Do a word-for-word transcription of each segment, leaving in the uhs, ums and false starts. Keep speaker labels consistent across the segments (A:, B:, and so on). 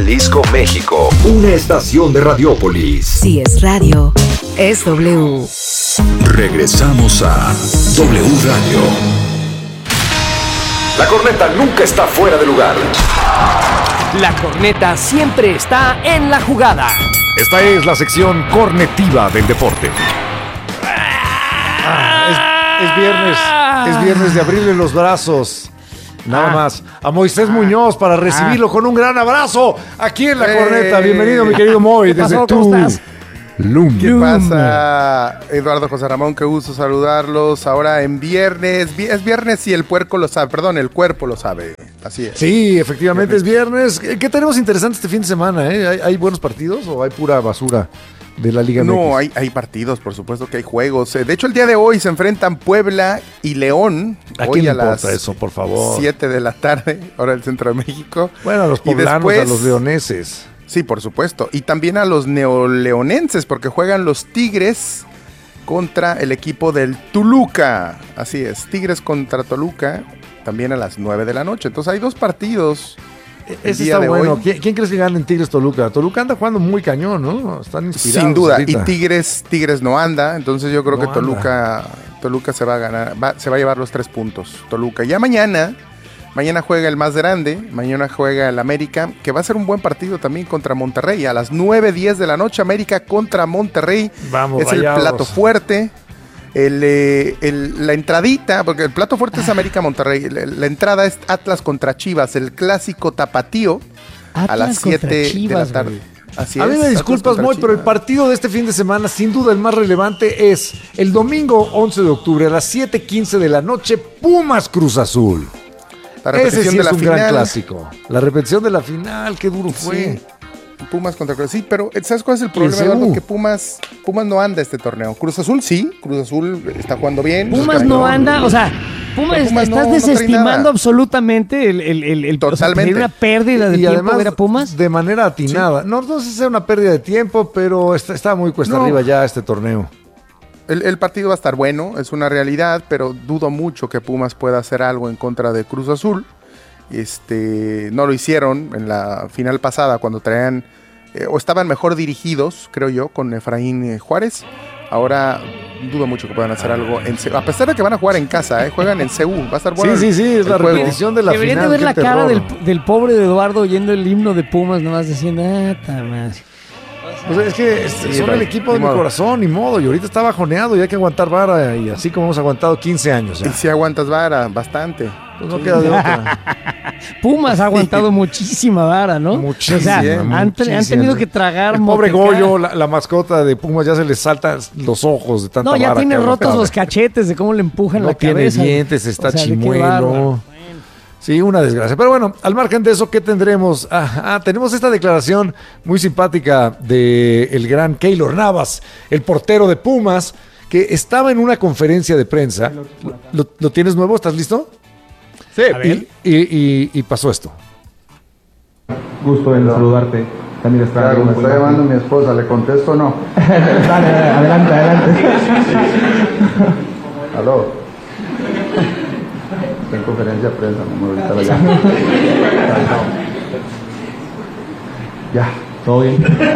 A: Jalisco, México, una estación de Radiópolis.
B: Si es radio, es W.
A: Regresamos a W Radio. La corneta nunca está fuera de lugar.
C: La corneta siempre está en la jugada.
D: Esta es la sección cornetiva del deporte. Ah, es, es viernes, es viernes de abrirle los brazos. Nada ah. más a Moisés ah. Muñoz para recibirlo ah. con un gran abrazo aquí en la eh. corneta. Bienvenido, mi querido Moy, desde
E: pasó,
D: tu
E: Lum. ¿Qué pasa, Eduardo José Ramón? Qué gusto saludarlos. Ahora en viernes, es viernes y el puerco lo sabe, perdón, el cuerpo lo sabe. Así es.
D: Sí, efectivamente es viernes. ¿Qué tenemos interesante este fin de semana? Eh? ¿Hay, ¿Hay buenos partidos o hay pura basura de la Liga M X?
E: No, hay, hay partidos, por supuesto que hay juegos. De hecho, el día de hoy se enfrentan Puebla y León.
D: ¿A
E: hoy
D: quién
E: a
D: le importa
E: las
D: eso, por favor?
E: siete de la tarde, hora del centro de México.
D: Bueno, a los poblanos, después, a los leoneses.
E: Sí, por supuesto. Y también a los neoleonenses, porque juegan los Tigres contra el equipo del Toluca. Así es, Tigres contra Toluca, también a las nueve de la noche. Entonces hay dos partidos.
D: Ese está bueno. ¿Quién, ¿Quién crees que gana en Tigres Toluca? Toluca anda jugando muy cañón, ¿no? Están inspirados.
E: Sin duda.
D: Ahorita.
E: Y Tigres, Tigres no anda. Entonces yo creo
D: no
E: que Toluca,
D: anda.
E: Toluca se va a ganar, va, se va a llevar los tres puntos. Toluca. Ya mañana, mañana juega el más grande. Mañana juega el América, que va a ser un buen partido también contra Monterrey. A las nueve diez de la noche, América contra Monterrey.
D: Vamos,
E: es
D: rayados.
E: El plato fuerte. El, el, la entradita, porque el plato fuerte es América-Monterrey, la, la entrada es Atlas contra Chivas, el clásico tapatío, Atlas a las siete de la tarde. Así
D: a
E: es,
D: mí me disculpas, Moy, pero el partido de este fin de semana, sin duda el más relevante, es el domingo once de octubre a las siete quince de la noche, Pumas Cruz Azul.
E: La repetición
D: Ese sí
E: de
D: es
E: la
D: un
E: final.
D: gran clásico. La repetición de la final, qué duro fue.
E: Sí. Pumas contra Cruz Azul. Sí, pero ¿sabes cuál es el problema, Eduardo? Que Pumas, Pumas no anda este torneo. Cruz Azul sí, Cruz Azul está jugando bien.
C: Pumas no anda, o sea, Pumas, Pumas estás no, desestimando no absolutamente el, el, el, el
E: Totalmente.
C: O sea, una pérdida de
D: y
C: tiempo
D: además,
C: ver a Pumas.
D: De manera atinada. Sí. No, no sé si sea una pérdida de tiempo, pero está, está muy cuesta no. arriba ya este torneo.
E: El, el partido va a estar bueno, es una realidad, pero dudo mucho que Pumas pueda hacer algo en contra de Cruz Azul. Este, no lo hicieron en la final pasada cuando traían eh, o estaban mejor dirigidos, creo yo, con Efraín eh, Juárez. Ahora dudo mucho que puedan hacer algo en C U, a pesar de que van a jugar en casa, eh, juegan en C U, va a estar bueno.
D: Sí, sí, sí, es la juego. repetición de la
C: Deberían
D: final.
C: Deberían de ver la
D: terror.
C: cara del, del pobre de Eduardo oyendo el himno de Pumas, nomás diciendo, ah, ta más.
D: O sea, es que es, sí, son el equipo de mi corazón, ni modo. Y ahorita está bajoneado y hay que aguantar vara. Y así como hemos aguantado quince años. Ya.
E: Y si aguantas vara, bastante.
D: Pues no queda de otra.
C: Pumas ha aguantado sí. muchísima vara, ¿no?
D: Muchísima.
C: O sea, han, han tenido que tragar.
D: El pobre Goyo, la, la mascota de Pumas, ya se le saltan los ojos de tanta
C: No, ya
D: vara
C: tiene rotos aguantado. Los cachetes de cómo le empujan
D: no
C: la cabeza.
D: No tiene dientes, está o sea, chimuelo. Sí, una desgracia. Pero bueno, al margen de eso, ¿qué tendremos? Ah, ah, tenemos esta declaración muy simpática del gran Keylor Navas, el portero de Pumas, que estaba en una conferencia de prensa. ¿Lo, lo tienes nuevo? ¿Estás listo?
F: Sí.
D: Y, y, y, y pasó esto.
F: Gusto en saludarte. También está
G: claro, me está llamando mi esposa, ¿le contesto o no?
F: Dale, adelante, adelante.
G: Aló. En conferencia de prensa, no me voy a estar allá.
F: Ya, todo bien.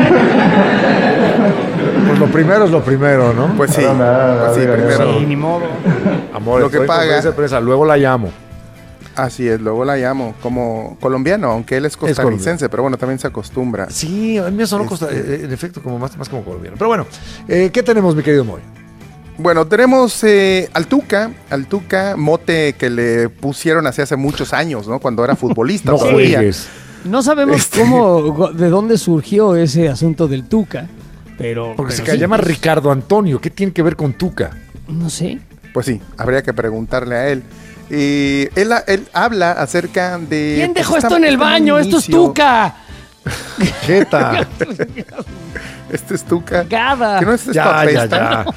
D: Pues lo primero es lo primero, ¿no?
E: Pues sí,
G: nada, nada,
E: pues sí,
G: nada,
E: primero.
C: Sí, ni modo.
D: Amor,
E: lo que paga.
D: De prensa, luego la llamo.
E: Así es, luego la llamo como colombiano, aunque él es costarricense, es pero bueno, también se acostumbra.
D: Sí, a mí me sonó este... costa, en efecto, como más, más como colombiano. Pero bueno, eh, ¿qué tenemos, mi querido Moy?
E: Bueno, tenemos eh, al Tuca, al Tuca, mote que le pusieron hace hace muchos años, ¿no? Cuando era futbolista.
D: No juegues.
C: No sabemos este... cómo, de dónde surgió ese asunto del Tuca, pero...
D: Porque
C: pero
D: se
C: sí,
D: llama
C: pues...
D: Ricardo Antonio, ¿qué tiene que ver con Tuca?
C: No sé.
E: Pues sí, habría que preguntarle a él. Eh, él, él habla acerca de...
C: ¿Quién dejó esto en el baño? ¡Esto es Tuca!
D: Jeta.
E: Este es Tuca.
C: Gada.
E: ¿Qué no es esto
D: ya,
E: apesta?
D: Ya, ya.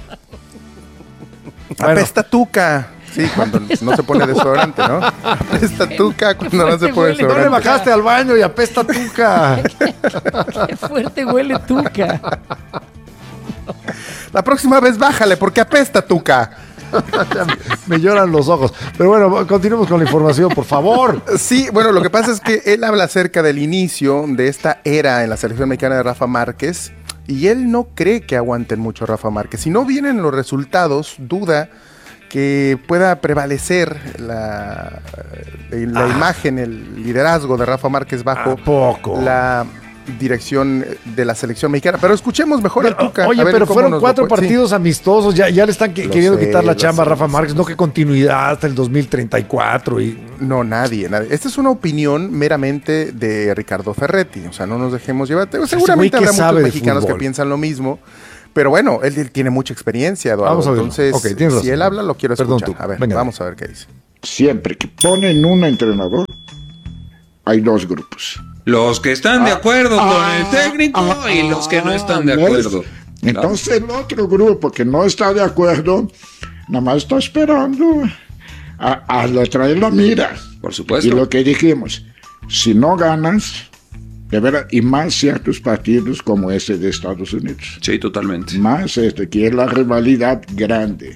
E: Bueno. Apesta Tuca. Sí, cuando apesta no se pone desodorante, ¿no? Apesta Tuca cuando no se pone desodorante.
D: No le bajaste al baño y apesta Tuca.
C: Qué fuerte huele Tuca.
E: La próxima vez bájale porque apesta Tuca.
D: Me lloran los ojos. Pero bueno, continuemos con la información, por favor.
E: Sí, bueno, lo que pasa es que él habla acerca del inicio de esta era en la selección mexicana de Rafa Márquez y él no cree que aguanten mucho a Rafa Márquez. Si no vienen los resultados, duda que pueda prevalecer la, la ah. imagen, el liderazgo de Rafa Márquez bajo
D: poco?
E: la dirección de la selección mexicana. Pero escuchemos mejor al Tuca.
D: Oye, pero fueron cuatro partidos sí. amistosos, ya, ya le están que, queriendo sé, quitar la chamba sé, a Rafa Márquez, no que continuidad hasta el dos mil treinta y cuatro. Y...
E: No, nadie, nadie. Esta es una opinión meramente de Ricardo Ferretti, o sea, no nos dejemos llevar. Seguramente habrá muchos mexicanos que piensan lo mismo. Pero bueno, él, él tiene mucha experiencia, Eduardo. Vamos a verlo. Entonces, okay, si razón. él habla, lo quiero escuchar. Perdón, tú. A ver, venga, vamos a ver qué dice.
H: Siempre que ponen un entrenador, hay dos grupos.
I: Los que están ah, de acuerdo ah, con el técnico ah, y los que no están de acuerdo.
H: Entonces el otro grupo que no está de acuerdo, nada más está esperando a, a la traer la mira.
I: Por supuesto.
H: Y lo que dijimos, si no ganas... De verdad, y más ciertos partidos como ese de Estados Unidos.
I: Sí, totalmente.
H: Más este, que es la rivalidad grande.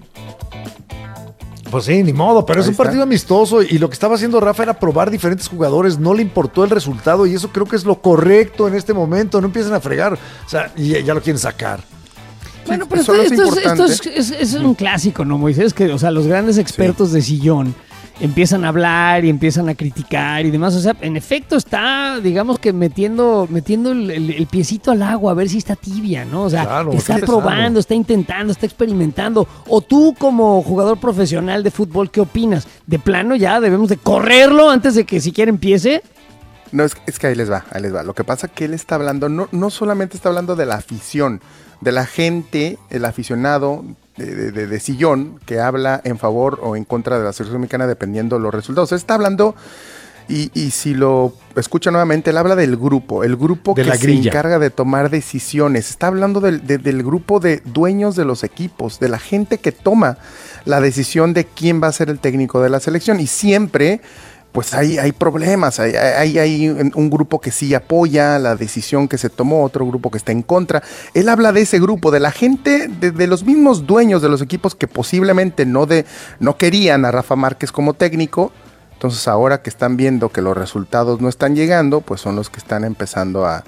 D: Pues sí, ni modo, pero Ahí es un está. partido amistoso y lo que estaba haciendo Rafa era probar diferentes jugadores, no le importó el resultado y eso creo que es lo correcto en este momento, no empiecen a fregar, o sea, y ya lo quieren sacar.
C: Bueno, pero esto, esto, es, esto es, es, es un clásico, ¿no, Moisés? Que, o sea, los grandes expertos sí. de sillón empiezan a hablar y empiezan a criticar y demás. O sea, en efecto está, digamos que metiendo metiendo el, el, el piecito al agua a ver si está tibia, ¿no? O sea, claro, está probando, sabe. está intentando, está experimentando. O tú como jugador profesional de fútbol, ¿qué opinas? ¿De plano ya debemos de correrlo antes de que siquiera empiece?
E: No, es, es que ahí les va, ahí les va. Lo que pasa es que él está hablando, no, no solamente está hablando de la afición, de la gente, el aficionado de, de, de sillón que habla en favor o en contra de la selección mexicana dependiendo los resultados. Él está hablando, y, y si lo escucha nuevamente, él habla del grupo, el grupo de que se encarga de tomar decisiones. Está hablando del, de, del grupo de dueños de los equipos, de la gente que toma la decisión de quién va a ser el técnico de la selección. Y siempre... pues hay, hay problemas, hay, hay, hay un grupo que sí apoya la decisión que se tomó, otro grupo que está en contra. Él habla de ese grupo, de la gente, de, de los mismos dueños de los equipos que posiblemente no, de, no querían a Rafa Márquez como técnico. Entonces ahora que están viendo que los resultados no están llegando, pues son los que están empezando a,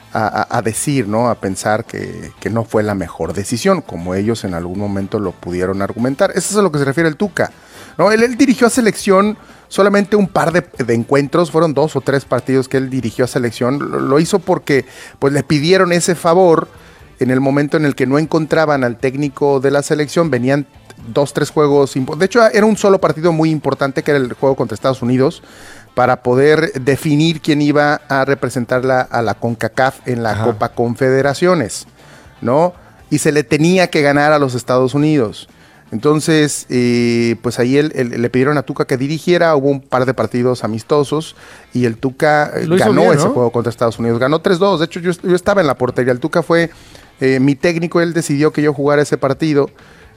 E: a, a decir, ¿no? A pensar que, que no fue la mejor decisión, como ellos en algún momento lo pudieron argumentar. Eso es a lo que se refiere el Tuca, ¿no? Él, él dirigió a selección solamente un par de, de encuentros, fueron dos o tres partidos que él dirigió a selección. Lo, lo hizo porque pues, le pidieron ese favor en el momento en el que no encontraban al técnico de la selección. Venían dos, tres juegos. De hecho, era un solo partido muy importante, que era el juego contra Estados Unidos, para poder definir quién iba a representarla a la CONCACAF en la Ajá. Copa Confederaciones, ¿no? Y se le tenía que ganar a los Estados Unidos. Entonces, eh, pues ahí él, él, le pidieron a Tuca que dirigiera, hubo un par de partidos amistosos y el Tuca eh, ganó bien, ese ¿no? juego contra Estados Unidos, ganó tres dos, de hecho yo, yo estaba en la portería, el Tuca fue eh, mi técnico, él decidió que yo jugara ese partido,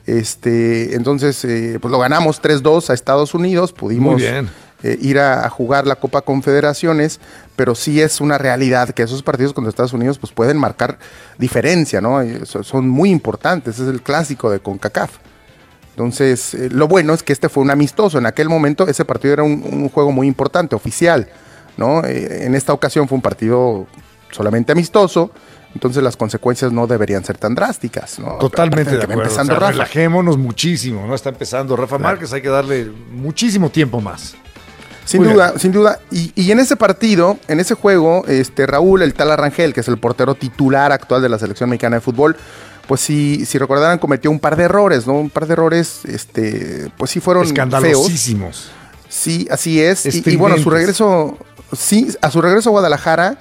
E: este, entonces eh, pues lo ganamos tres dos a Estados Unidos, pudimos eh, ir a, a jugar la Copa Confederaciones, pero sí es una realidad que esos partidos contra Estados Unidos pues pueden marcar diferencia, ¿no? Son muy importantes, es el clásico de CONCACAF. Entonces, eh, lo bueno es que este fue un amistoso. En aquel momento ese partido era un, un juego muy importante, oficial, ¿no? Eh, en esta ocasión fue un partido solamente amistoso, entonces las consecuencias no deberían ser tan drásticas, ¿no?
D: Totalmente de acuerdo. O sea, relajémonos muchísimo, ¿no? Está empezando Rafa claro. Márquez, hay que darle muchísimo tiempo más.
E: Sin Muy duda, bien. sin duda. Y, y en ese partido, en ese juego, este Raúl, el Tala Rangel, que es el portero titular actual de la selección mexicana de fútbol, pues si, si recordarán, cometió un par de errores, ¿no? Un par de errores, este, pues sí fueron
D: escandalosísimos.
E: Feos. Sí, así es. Y, y bueno, a su regreso, sí, a su regreso a Guadalajara.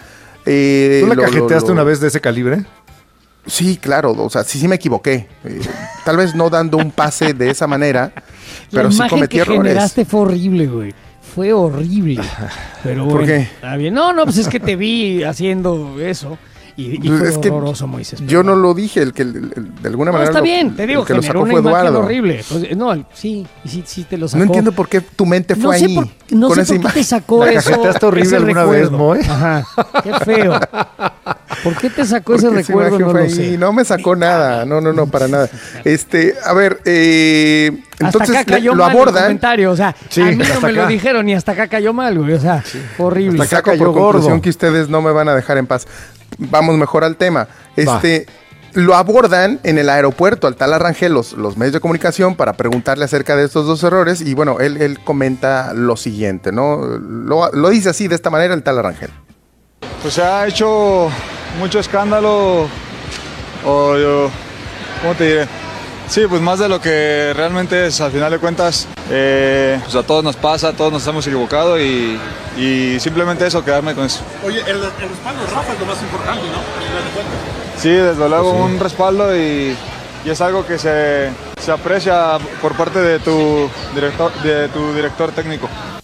E: Eh,
D: ¿Tú la
E: lo,
D: cajeteaste
E: lo, lo,
D: una vez de ese calibre?
E: Sí, claro, o sea, sí, sí me equivoqué. Eh, tal vez no dando un pase de esa manera, pero sí cometí
C: que
E: errores.
C: La generaste fue horrible, güey. Fue horrible. Pero
E: ¿Por
C: bueno,
E: qué?
C: Está bien. No, no, pues es que te vi haciendo eso. Y, y fue
E: es
C: horroroso, Moisés.
E: Yo no lo dije, el que el, el, de alguna
C: no,
E: manera.
C: Está
E: lo,
C: bien, te digo,
E: que lo sacó
C: una
E: fue
C: imagen
E: Eduardo.
C: horrible. Pues, no, sí, sí, sí te lo sacó.
E: No entiendo por qué tu mente fue
C: no sé
E: ahí.
C: Por, no
E: con
C: sé
E: esa
C: por qué
E: imagen.
C: te sacó
D: ¿La
C: eso.
D: cajeteaste horrible alguna
C: recuerdo.
D: vez, Moy?
C: Ajá, qué feo. ¿Por qué te sacó ese recuerdo? No lo sé.
E: No me sacó nada, no, no, no, para nada. Este, a ver, eh, entonces
C: hasta acá cayó
E: lo
C: mal
E: abordan.
C: El comentario, o sea, sí, a mí no me acá. Lo dijeron y hasta acá cayó mal, güey, o sea, sí. horrible.
E: Hasta acá cayó por conclusión gordo. Que ustedes no me van a dejar en paz. Vamos mejor al tema. Este... Va. Lo abordan en el aeropuerto al tal Rangel, los, los medios de comunicación, para preguntarle acerca de estos dos errores. Y bueno, él, él comenta lo siguiente, ¿no? Lo, lo dice así, de esta manera, el tal Rangel.
J: Pues se ha hecho mucho escándalo, o yo, ¿cómo te diré? Sí, pues más de lo que realmente es, al final de cuentas, eh, pues a todos nos pasa, todos nos hemos equivocado y, y simplemente eso, quedarme con eso.
K: Oye, el, el respaldo de Rafa es lo más importante, ¿no?
J: Sí, desde luego pues sí. Un respaldo y, y es algo que se, se aprecia por parte de tu director, de tu director técnico.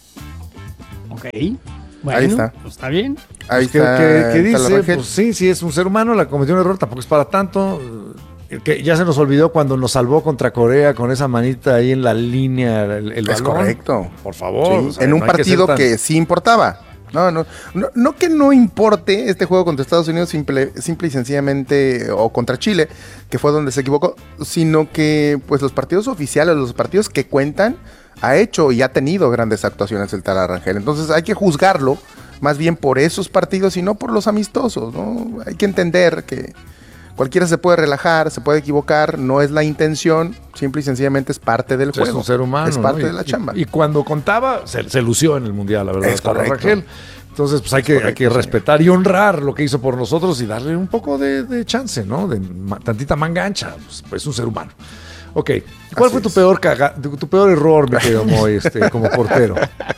C: Ok, bueno,
E: ahí está.
C: Pues está bien.
E: Ahí
D: pues
E: está.
D: Que, que dice, pues sí, sí, es un ser humano, la cometió un error, tampoco es para tanto. Que ya se nos olvidó cuando nos salvó contra Corea con esa manita ahí en la línea, el, el
E: es
D: balón.
E: Correcto.
D: Por favor.
E: Sí, o sea, en un no partido que, tan... que sí importaba. No, no, no, no que no importe este juego contra Estados Unidos simple, simple y sencillamente, o contra Chile, que fue donde se equivocó, sino que pues los partidos oficiales, los partidos que cuentan, ha hecho y ha tenido grandes actuaciones el tal Rangel. Entonces hay que juzgarlo más bien por esos partidos y no por los amistosos, ¿no? Hay que entender que cualquiera se puede relajar, se puede equivocar, no es la intención, simple y sencillamente es parte del juego.
D: Es un ser humano.
E: Es parte
D: ¿no? y,
E: de la chamba.
D: Y, y cuando contaba, se, se lució en el Mundial, la verdad.
E: Es correcto.
D: Rangel. Entonces, pues hay que, correcto, hay que respetar y honrar lo que hizo por nosotros y darle un poco de, de chance, ¿no? De ma, tantita manga ancha. Pues, pues es un ser humano. Ok. ¿Cuál Así fue tu peor, caga, tu peor error, mi querido Moy, este, como portero?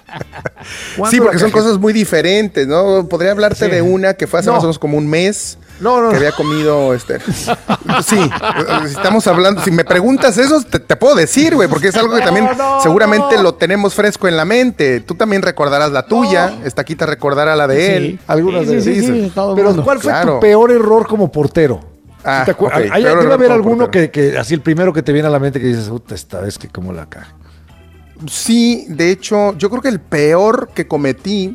E: Sí, porque son cosas muy diferentes, ¿no? Podría hablarte sí. de una que fue hace no. más o menos como un mes.
D: No, no,
E: que había comido, este... Sí, estamos hablando... Si me preguntas eso, te, te puedo decir, güey, porque es algo que también no, no, seguramente no. lo tenemos fresco en la mente. Tú también recordarás la tuya, no. Estaquita recordará la de sí, él.
D: Algunas
C: sí,
D: de
C: sí, sí, sí,
D: Pero ¿cuál fue claro. tu peor error como portero?
E: Ah,
D: ¿Te acuerdas? Okay, debe haber alguno que, que así el primero que te viene a la mente que dices, puta, esta vez que como la caja.
E: Sí, de hecho, yo creo que el peor que cometí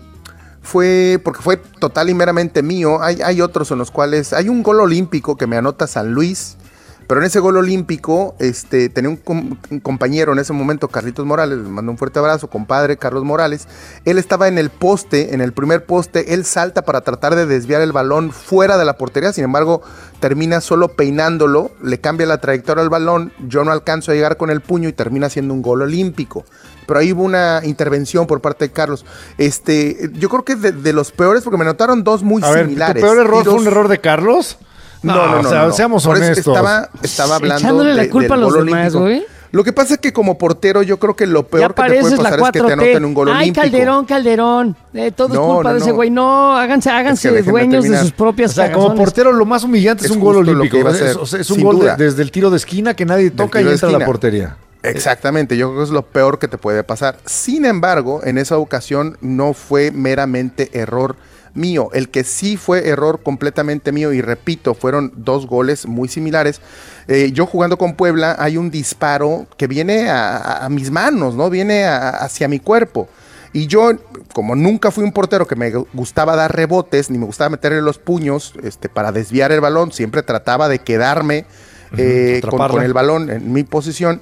E: fue porque fue total y meramente mío. Hay, hay otros en los cuales hay un gol olímpico que me anota San Luis, pero en ese gol olímpico este, tenía un, com- un compañero en ese momento, Carlitos Morales, le mando un fuerte abrazo, compadre Carlos Morales. Él estaba en el poste, en el primer poste, él salta para tratar de desviar el balón fuera de la portería, sin embargo termina solo peinándolo, le cambia la trayectoria al balón, yo no alcanzo a llegar con el puño y termina siendo un gol olímpico. Pero ahí hubo una intervención por parte de Carlos. Este, yo creo que de, de los peores, porque me notaron dos muy
D: a
E: similares.
D: Ver, ¿tu peor error
E: dos...
D: fue un error de Carlos?
E: No, no, no. no,
D: o sea,
E: no, no.
D: Seamos
E: por
D: honestos.
E: Estaba, estaba hablando
C: Echándole
E: de,
C: la culpa a los demás, güey.
E: Lo que pasa es que como portero yo creo que lo peor que te puede pasar es que te anoten un gol
C: Ay,
E: olímpico.
C: Ay, Calderón, Calderón. Eh, todo
E: no,
C: es culpa
E: no,
C: de ese güey. No, háganse, háganse
E: es que
C: dueños de sus propias
D: O sea,
C: cagazones.
D: como portero lo más humillante es, es un gol olímpico.
E: Es,
D: es, es, es un gol de, desde el tiro de esquina que nadie toca y entra a la portería.
E: Exactamente, yo creo que es lo peor que te puede pasar. Sin embargo, en esa ocasión no fue meramente error mío. El que sí fue error completamente mío, y repito, fueron dos goles muy similares. Eh, yo jugando con Puebla, hay un disparo que viene a, a, a mis manos, ¿no? Viene a, hacia mi cuerpo. Y yo, como nunca fui un portero que me gustaba dar rebotes, ni me gustaba meterle los puños este, para desviar el balón, siempre trataba de quedarme eh, uh-huh, con, con el balón en mi posición.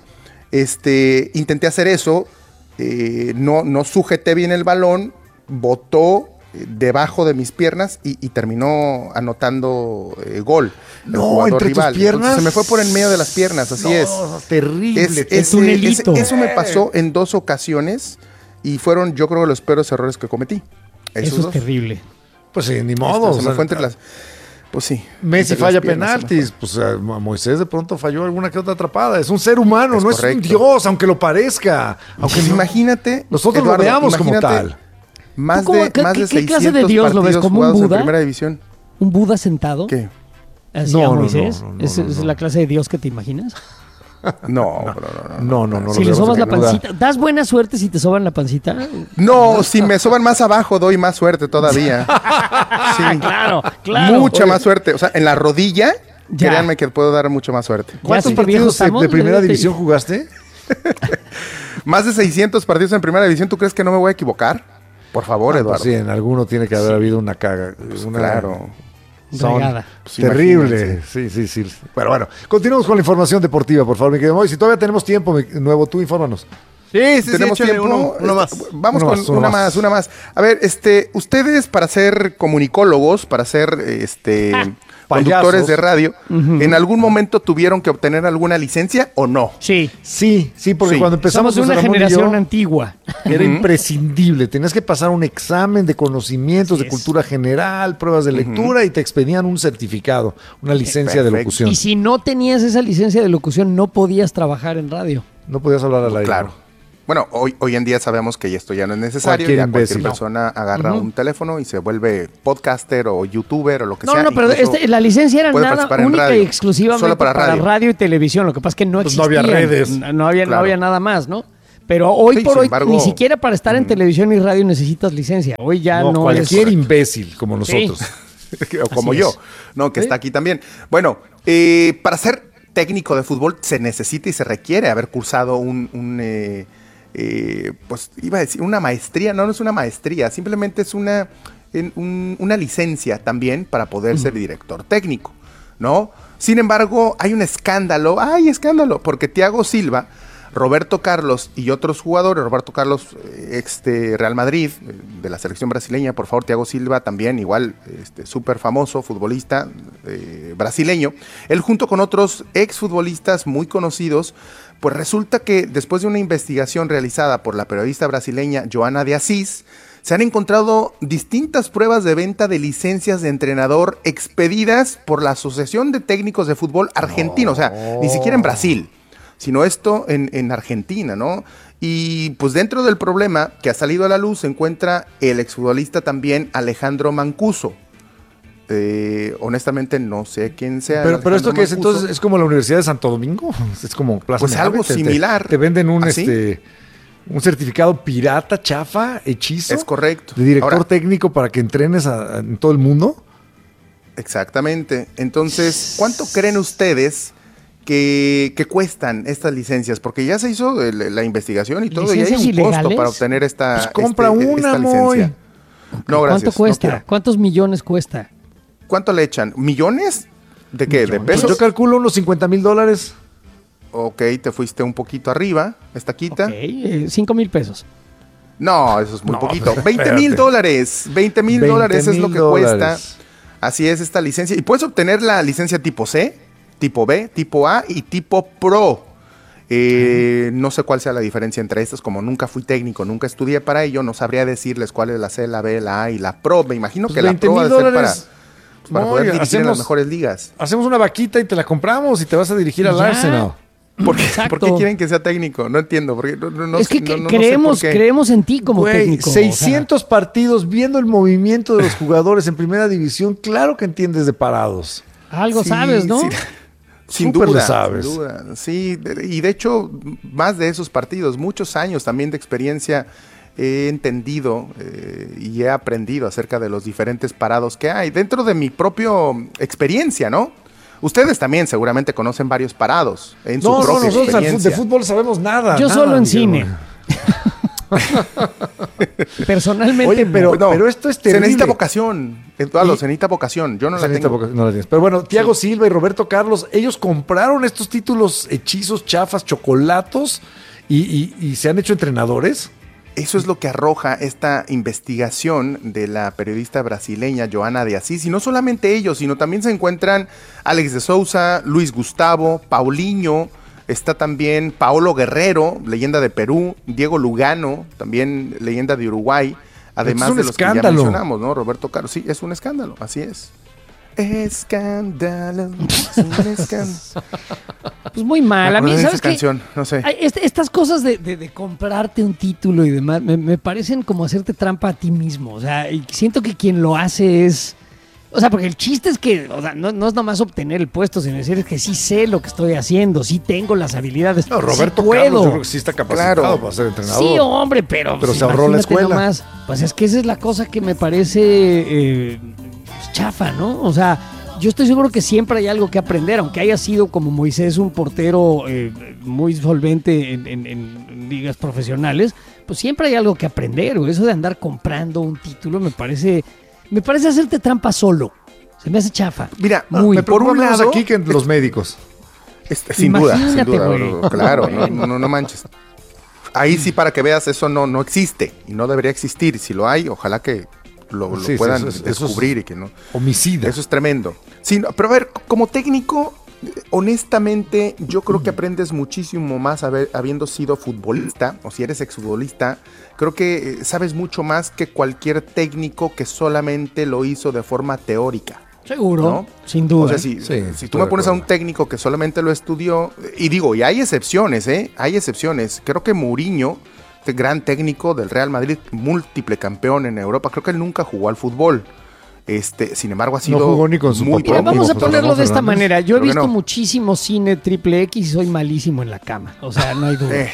E: Este, intenté hacer eso, eh, no, no sujeté bien el balón, botó debajo de mis piernas y, y terminó anotando eh, gol.
D: No, entre rival. tus piernas.
E: Entonces, se me fue por en medio de las piernas, así
D: no,
E: es.
D: Terrible.
E: Es, es ese, eso me pasó en dos ocasiones y fueron, yo creo, los peores errores que cometí.
C: Eso es dos. terrible.
D: Pues sí, ni modo.
E: Esto, se me fue entre las... Pues sí.
D: Messi falla penaltis, pues a Moisés de pronto falló alguna que otra atrapada. Es un ser humano, es no correcto. Es un dios, aunque lo parezca. Aunque
E: pues
D: no,
E: imagínate,
D: nosotros Eduardo, lo veamos como tal.
E: Más de,
C: ¿Qué,
E: más de
C: ¿qué clase de dios lo ves? ¿Como un Buda?
E: En primera división.
C: ¿Un Buda sentado?
E: ¿Qué?
C: ¿Así
D: no,
C: a Moisés?
D: No, no, no,
C: ¿Es,
D: no, no.
C: ¿Es la clase de dios que te imaginas?
E: No, no, no, no,
D: no, no.
C: Si le sobas la pancita, ¿das buena suerte si te soban la pancita?
E: No, si me soban más abajo, doy más suerte todavía.
C: Sí, claro, claro.
E: Mucha Oye. más suerte. O sea, en la rodilla, ya. créanme que puedo dar mucha más suerte.
D: ¿Cuántos partidos de, de primera división jugaste?
E: Más de seiscientos partidos en primera división. ¿Tú crees que no me voy a equivocar? Por favor, ah, Eduardo.
D: Pues sí, en alguno tiene que haber sí. habido una caga.
E: Pues
D: una...
E: Claro.
D: son
C: Regada.
E: Pues
D: terribles. Sí, sí, sí. Pero bueno, continuamos con la información deportiva, por favor, mi querido Moy. Si todavía tenemos tiempo, mi nuevo, tú infórmanos.
E: Sí, sí, tenemos
I: sí,
E: tiempo.
I: uno, uno más.
E: Vamos
D: Uno
E: con
D: más, uno
E: una
D: más.
E: más. una más. A ver, este, ustedes para ser comunicólogos, para ser este
C: Ah,
E: conductores
D: payasos.
E: de radio, uh-huh. ¿en algún momento tuvieron que obtener alguna licencia o no?
C: Sí.
D: Sí, sí, porque
E: Sí.
D: cuando empezamos
C: Somos de una
D: José Ramón y
C: generación
D: yo,
C: antigua.
D: era imprescindible. Tenías que pasar un examen de conocimientos
C: Así
D: de
C: es.
D: cultura general, pruebas de lectura y te expedían un certificado, una licencia de
E: Perfecto.
D: locución.
C: Y si no tenías esa licencia de locución, no podías trabajar en radio.
D: No podías hablar al aire.
E: Claro. Bueno, hoy, hoy en día sabemos que esto ya no es necesario.
D: Cualquier
E: ya
D: imbécil.
E: cualquier persona agarra
C: Ujú.
E: un teléfono y se vuelve podcaster o youtuber o lo que
C: No,
E: sea.
C: no, pero
E: Incluso
C: este, la licencia era
E: puede
C: nada
E: participar en
C: única
E: radio.
C: y exclusivamente
E: Solo para radio.
C: radio y televisión. Lo que pasa es que no
D: Pues no
C: existían.
D: había redes.
C: No, no había, no
E: Claro.
C: había nada más, ¿no? Pero hoy
E: Sí,
C: por
E: sin
C: hoy,
E: embargo,
C: ni siquiera para estar en
E: ujú.
C: televisión y radio necesitas licencia. Hoy ya
D: No,
C: no,
D: cualquier
C: es...
D: imbécil como nosotros.
E: o como
C: Así
E: yo,
C: es.
E: ¿no? Que
D: ¿Sí?
E: está aquí también. Bueno, eh, para ser técnico de fútbol se necesita y se requiere haber cursado un, un, eh, eh, pues iba a decir una maestría, no, no es una maestría, simplemente es una, en, un- una licencia también para poder ser director técnico, ¿no? Sin embargo, hay un escándalo, hay escándalo, porque Thiago Silva, Roberto Carlos y otros jugadores, Roberto Carlos, eh, ex de Real Madrid, eh, de la selección brasileña, por favor, Thiago Silva también, igual, este, súper famoso, futbolista eh, brasileño, él junto con otros exfutbolistas muy conocidos, pues resulta que después de una investigación realizada por la periodista brasileña Joana de Assis, se han encontrado distintas pruebas de venta de licencias de entrenador expedidas por la Asociación de Técnicos de Fútbol Argentino, o sea, ni siquiera en Brasil, sino esto en, en Argentina, ¿no? Y pues dentro del problema que ha salido a la luz se encuentra el exfutbolista también Alejandro Mancuso. Eh, honestamente no sé quién sea.
D: Pero, pero esto
E: Alejandro
D: que es
E: Mancuso.
D: entonces es como la Universidad de Santo Domingo, es como Plaza
E: Pues
D: Meave,
E: algo
D: te- te-
E: similar.
D: Te, venden un
E: ¿Ah, sí?
D: este un certificado pirata, chafa, hechizo.
E: Es correcto.
D: De director
E: Ahora-
D: técnico para que entrenes a- a- en todo el mundo.
E: Exactamente. Entonces, ¿cuánto creen ustedes que, que cuestan estas licencias? Porque ya se hizo el- la investigación y todo, y hay
C: ¿Licencias
E: un costo
C: ilegales?
E: para obtener esta,
D: Pues compra
E: este-
D: una,
E: esta
D: Moy.
E: licencia. No, gracias.
C: ¿Cuánto
E: no
C: cuesta?
E: quiero.
C: ¿Cuántos millones cuesta?
E: ¿Cuánto le echan? ¿Millones? ¿De qué? ¿De
C: Millones.
E: pesos?
D: Yo calculo unos cincuenta mil dólares.
E: Ok, te fuiste un poquito arriba, esta quita.
C: Ok, eh, cinco mil pesos.
E: No, eso es muy
D: No,
E: poquito.
D: pues,
E: veinte mil
D: espérate.
E: dólares. veinte mil dólares es lo que
D: dólares.
E: cuesta. Así es esta licencia. Y puedes obtener la licencia tipo C, tipo B, tipo A y tipo Pro. Eh, no sé cuál sea la diferencia entre estas. Como nunca fui técnico, nunca estudié para ello, no sabría decirles cuál es la C, la B, la A y la Pro. Me imagino
D: Pues
E: que la
D: veinte
E: Pro va a
D: mil
E: ser para,
D: dólares.
E: pues, para
D: No,
E: poder
D: oiga,
E: dirigir en las
D: hacemos-
E: mejores ligas.
D: Hacemos una vaquita y te la compramos y te vas a dirigir al
C: Ya.
D: Arsenal.
E: ¿Por qué,
C: Exacto.
E: por qué quieren que sea técnico? No entiendo. Porque no, no- no
C: es que
E: sé-
C: que
E: no- no- no sé
C: creemos,
E: por qué.
C: creemos en ti como
D: Güey,
C: técnico. o sea.
D: seiscientos partidos viendo el movimiento de los jugadores en primera división. Claro que entiendes de parados.
C: Algo
E: Sí,
C: sabes, ¿no?
E: sí. Sin
D: Súper
E: duda,
D: le sabes.
E: sin duda. Sí, de- y de hecho, más de esos partidos, muchos años también de experiencia he entendido eh, y he aprendido acerca de los diferentes parados que hay dentro de mi propia experiencia, ¿no? Ustedes también seguramente conocen varios parados en su
D: No, no,
E: propia
D: nosotros al fu-
E: experiencia.
D: de fútbol sabemos nada.
C: Yo
D: nada,
C: solo en
D: Miguel,
C: cine.
D: güey.
C: Personalmente.
D: Oye,
C: no.
D: pero,
E: No,
D: pero esto es
E: se
D: terrible.
E: necesita vocación, Eduardo,
D: Y-
E: se necesita vocación. Yo no
D: Se
E: la
D: necesita
E: tengo.
D: poca- no la tienes. Pero bueno, Thiago Silva y Roberto Carlos, ellos compraron estos títulos hechizos, chafas, chocolatos y, y- y se han hecho entrenadores.
E: Eso es lo que arroja esta investigación de la periodista brasileña Joana de Assis. Y no solamente ellos, sino también se encuentran Alex de Souza, Luis Gustavo, Paulinho, está también Paolo Guerrero, leyenda de Perú, Diego Lugano, también leyenda de Uruguay, además
D: un
E: de los que ya
D: escándalo.
E: mencionamos, ¿no? Roberto Carlos, sí, es un escándalo, así es. Escándalo, es un escándalo.
C: Pues muy mal. A mí,
E: Me acordé de
C: ¿sabes
E: esa
C: qué?
E: canción, no sé.
C: Ay, este- estas cosas de, de- de comprarte un título y demás me, me parecen como hacerte trampa a ti mismo. O sea, y siento que quien lo hace es. O sea, porque el chiste es que o sea, no, no es nomás obtener el puesto, sino decir que sí sé lo que estoy haciendo, sí tengo las habilidades.
D: No, Roberto
C: sí puedo.
D: Carlos yo creo que sí está capacitado
E: Claro.
D: para ser entrenador.
C: Sí, hombre, pero.
D: Pero
C: pues,
D: se ahorró la
C: imagínate
D: escuela.
C: nomás. Pues es que esa es la cosa que me parece eh, pues, chafa, ¿no? O sea, yo estoy seguro que siempre hay algo que aprender, aunque haya sido como Moisés un portero eh, muy solvente en, en- en ligas profesionales, pues siempre hay algo que aprender, güey. Eso de andar comprando un título me parece, me parece hacerte trampa solo. Se me hace chafa.
E: Mira,
D: Muy. Me
E: por un lado
D: aquí que los médicos.
E: Este, sin duda, sin duda,
C: güey.
E: claro, no, no, no manches. Ahí sí, para que veas, eso no, no existe y no debería existir. Si lo hay, ojalá que lo, lo
D: sí,
E: puedan
D: eso es,
E: descubrir
D: eso es
E: y que no.
D: Homicida.
E: Eso es tremendo. Sí, no, pero a ver, como técnico, honestamente, yo creo que aprendes muchísimo más haber, habiendo sido futbolista, o si eres exfutbolista, creo que sabes mucho más que cualquier técnico que solamente lo hizo de forma teórica.
C: Seguro,
E: ¿no?
C: Sin duda.
E: O sea, si,
D: sí,
E: si tú me pones a un técnico que solamente lo estudió, y digo, y hay excepciones, ¿eh? Hay excepciones. Creo que Mourinho, este gran técnico del Real Madrid, múltiple campeón en Europa, creo que él nunca jugó al fútbol. Este, sin embargo, ha sido
D: no jugó ni con su
E: muy
D: papá.
C: Mira, vamos a ponerlo de esta
D: Fernández.
C: manera. Yo he
E: Creo que
C: visto
E: no.
C: muchísimo cine triple X y soy malísimo en la cama. O sea, no hay duda.
E: Eh,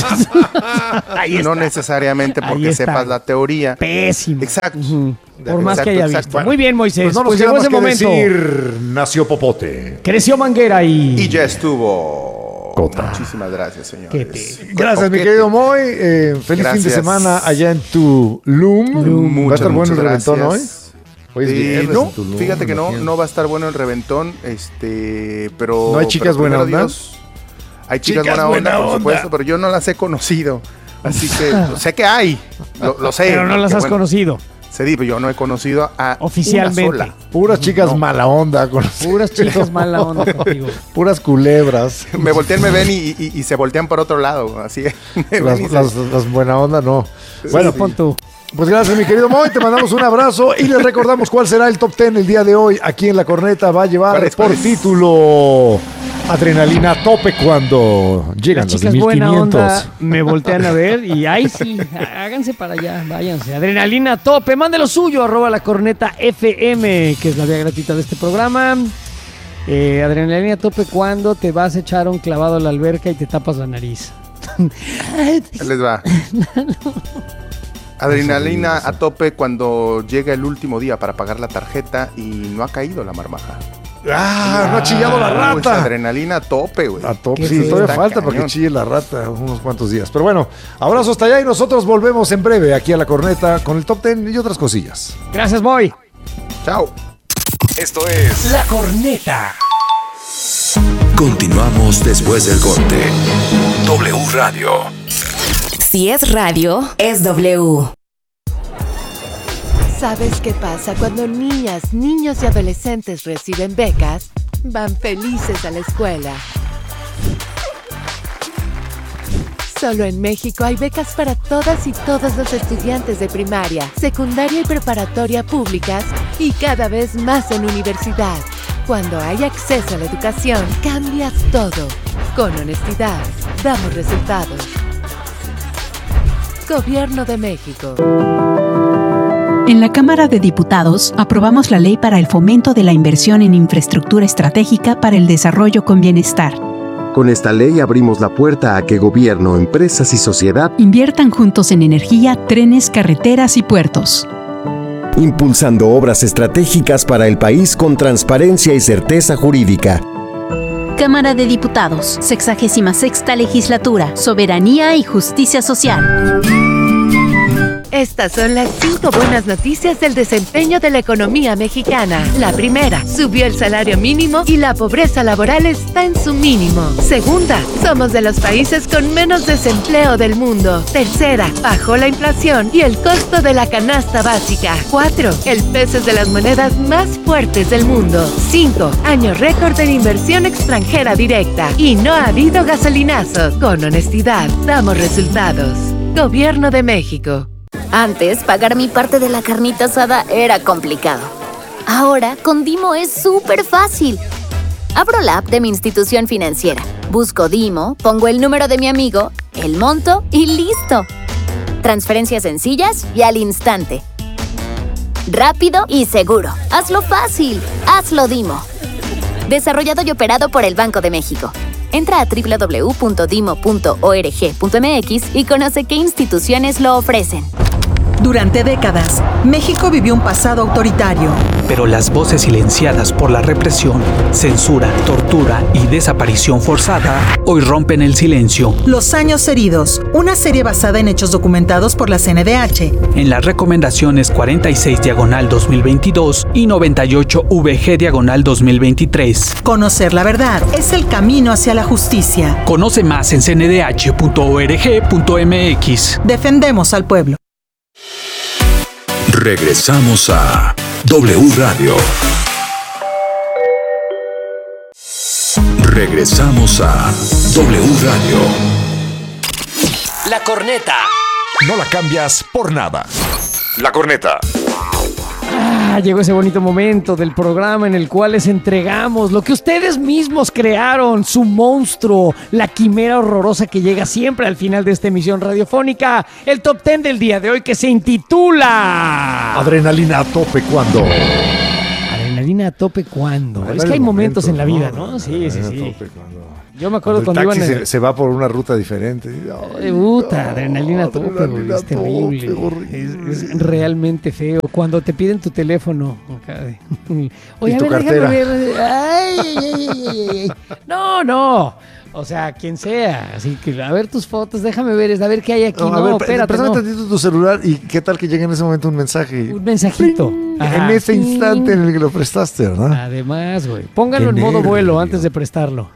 C: Ahí
E: no
C: está.
E: necesariamente
C: Ahí
E: porque
C: está.
E: sepas la teoría.
C: Pésimo.
E: Exacto.
C: Ujú. Por más
E: Exacto,
C: que haya
E: exacto.
C: visto.
E: Bueno,
C: Muy bien, Moisés.
D: Pues no nos
C: Pues
D: queda
C: llegó
D: más
C: ese
D: que
C: momento.
D: decir, nació Popote.
C: Creció Manguera y...
E: Y ya estuvo.
D: Cota.
E: Muchísimas gracias, señores.
C: Qué te-
D: Gracias, mi
E: Coquete.
D: querido Moy. Eh, feliz
E: Gracias.
D: fin de semana allá en tu Loom.
E: Muchas,
D: ¿Va a estar bueno el
E: muchas
D: reventón hoy?
E: gracias.
D: Hoy es
E: Eh,
D: viernes
E: no,
D: en Tulum,
E: fíjate que no,
D: imagínate.
E: no va a estar bueno el reventón, este, pero...
D: ¿No hay chicas
E: pero
D: buena
E: primero
D: onda?
E: Dios, hay chicas,
D: Chicas
E: buena,
D: buena
E: onda, por
D: onda.
E: supuesto, pero yo no las he conocido, así que sé que hay, lo, lo sé.
C: Pero no las
E: porque,
C: has
E: bueno,
C: conocido.
E: Se di, pero yo no he conocido a
C: Oficialmente.
E: una sola.
D: Puras chicas
E: No.
D: mala onda. Con
C: Puras chicas mala onda contigo.
D: Puras culebras.
E: Me voltean, me ven y, y- y se voltean por otro lado, así. me
D: Las,
E: ven y se-
D: las- las buena onda, no. Bueno,
C: Pon tú.
D: pues gracias, mi querido Moy. Te mandamos un abrazo y les recordamos cuál será el top ten el día de hoy. Aquí en La Corneta va a llevar
E: ¿Cuál es,
D: por
E: cuál es?
D: título Adrenalina a tope cuando llegan
C: Las
D: los
C: chicas
D: mil
C: buena
D: quinientos.
C: onda me voltean a ver y ahí sí, háganse para allá, váyanse. Adrenalina a tope, mande lo suyo, arroba la corneta F M, que es la vía gratuita de este programa. Eh, adrenalina a tope cuando te vas a echar un clavado a la alberca y te tapas la nariz.
E: Ahí les va. Adrenalina a tope cuando llega el último día para pagar la tarjeta y no ha caído la marmaja.
D: ¡Ah! No ha chillado la
E: Ah, pues,
D: rata.
E: adrenalina a tope, güey.
D: A tope.
C: Qué
D: Sí,
C: feo.
D: todavía
E: Está
D: falta
E: cañón.
D: porque chille la rata unos cuantos días. Pero bueno, abrazo hasta allá y nosotros volvemos en breve aquí a La Corneta con el top ten y otras cosillas.
C: Gracias, Boy.
E: Chao.
A: Esto es
B: La Corneta.
A: Continuamos después del corte. W Radio.
B: Si es radio, es W.
L: ¿Sabes qué pasa cuando niñas, niños y adolescentes reciben becas? Van felices a la escuela. Solo en México hay becas para todas y todos los estudiantes de primaria, secundaria y preparatoria públicas y cada vez más en universidad. Cuando hay acceso a la educación, cambias todo. Con honestidad, damos resultados. Gobierno de México.
M: En la Cámara de Diputados aprobamos la Ley para el Fomento de la Inversión en Infraestructura Estratégica para el Desarrollo con Bienestar.
N: Con esta ley abrimos la puerta a que gobierno, empresas y sociedad
M: Inviertan juntos en energía, trenes, carreteras y puertos.
N: impulsando obras estratégicas para el país con transparencia y certeza jurídica.
O: Cámara de Diputados, sexagésima sexta Legislatura, Soberanía y Justicia Social.
L: Estas son las cinco buenas noticias del desempeño de la economía mexicana. La primera, subió el salario mínimo y la pobreza laboral está en su mínimo. Segunda, somos de los países con menos desempleo del mundo. Tercera, bajó la inflación y el costo de la canasta básica. Cuatro, el peso es de las monedas más fuertes del mundo. Cinco, año récord en inversión extranjera directa. Y no ha habido gasolinazos. Con honestidad, damos resultados. Gobierno de México.
O: Antes, pagar mi parte de la carnita asada era complicado. Ahora, con Dimo es súper fácil. Abro la app de mi institución financiera, busco Dimo, pongo el número de mi amigo, el monto y ¡listo! Transferencias sencillas y al instante. Rápido y seguro. Hazlo fácil. Hazlo Dimo. Desarrollado y operado por el Banco de México. Entra a doble u doble u doble u punto dimo punto org punto m x y conoce qué instituciones lo ofrecen.
P: Durante décadas, México vivió un pasado autoritario.
Q: Pero las voces silenciadas por la represión, censura, tortura y desaparición forzada hoy rompen el silencio.
P: Los años heridos, una serie basada en hechos documentados por la C N D H.
Q: En las recomendaciones cuarenta y seis diagonal dos mil veintidós y noventa y ocho V G diagonal dos mil veintitrés.
P: Conocer la verdad es el camino hacia la justicia.
Q: Conoce más en c n d h punto org punto m x.
P: Defendemos al pueblo.
A: Regresamos a W Radio. Regresamos a W Radio.
B: La corneta.
A: No la cambias por nada. La corneta.
C: Ah, llegó ese bonito momento del programa en el cual les entregamos lo que ustedes mismos crearon, su monstruo, la quimera horrorosa que llega siempre al final de esta emisión radiofónica, el top ten del día de hoy que se intitula...
D: Adrenalina a tope cuando...
C: Adrenalina a tope cuando... Es que hay momentos en la vida, ¿no? Sí, sí, sí. Yo me acuerdo cuando,
D: cuando
C: iban...
D: El taxi se, se va por una ruta diferente.
C: Ay, puta, no, adrenalina a tope, güey, es terrible. Tope, es, es realmente feo. Cuando te piden tu teléfono. Oye,
D: y tu
C: a ver,
D: cartera.
C: Ver. Ay, ay, ay, ay, ay. No, no. O sea, quien sea. Así que, a ver tus fotos, déjame ver, a ver qué hay aquí. No,
D: no,
C: a ver,
D: espérate. Préstame
C: no.
D: tantito tu celular y qué tal que llegue en ese momento un mensaje.
C: Un mensajito.
D: Ajá. En ese instante en el que lo prestaste, ¿verdad?
C: Además, güey. Póngalo
D: qué
C: en modo
D: nervio.
C: vuelo antes de prestarlo.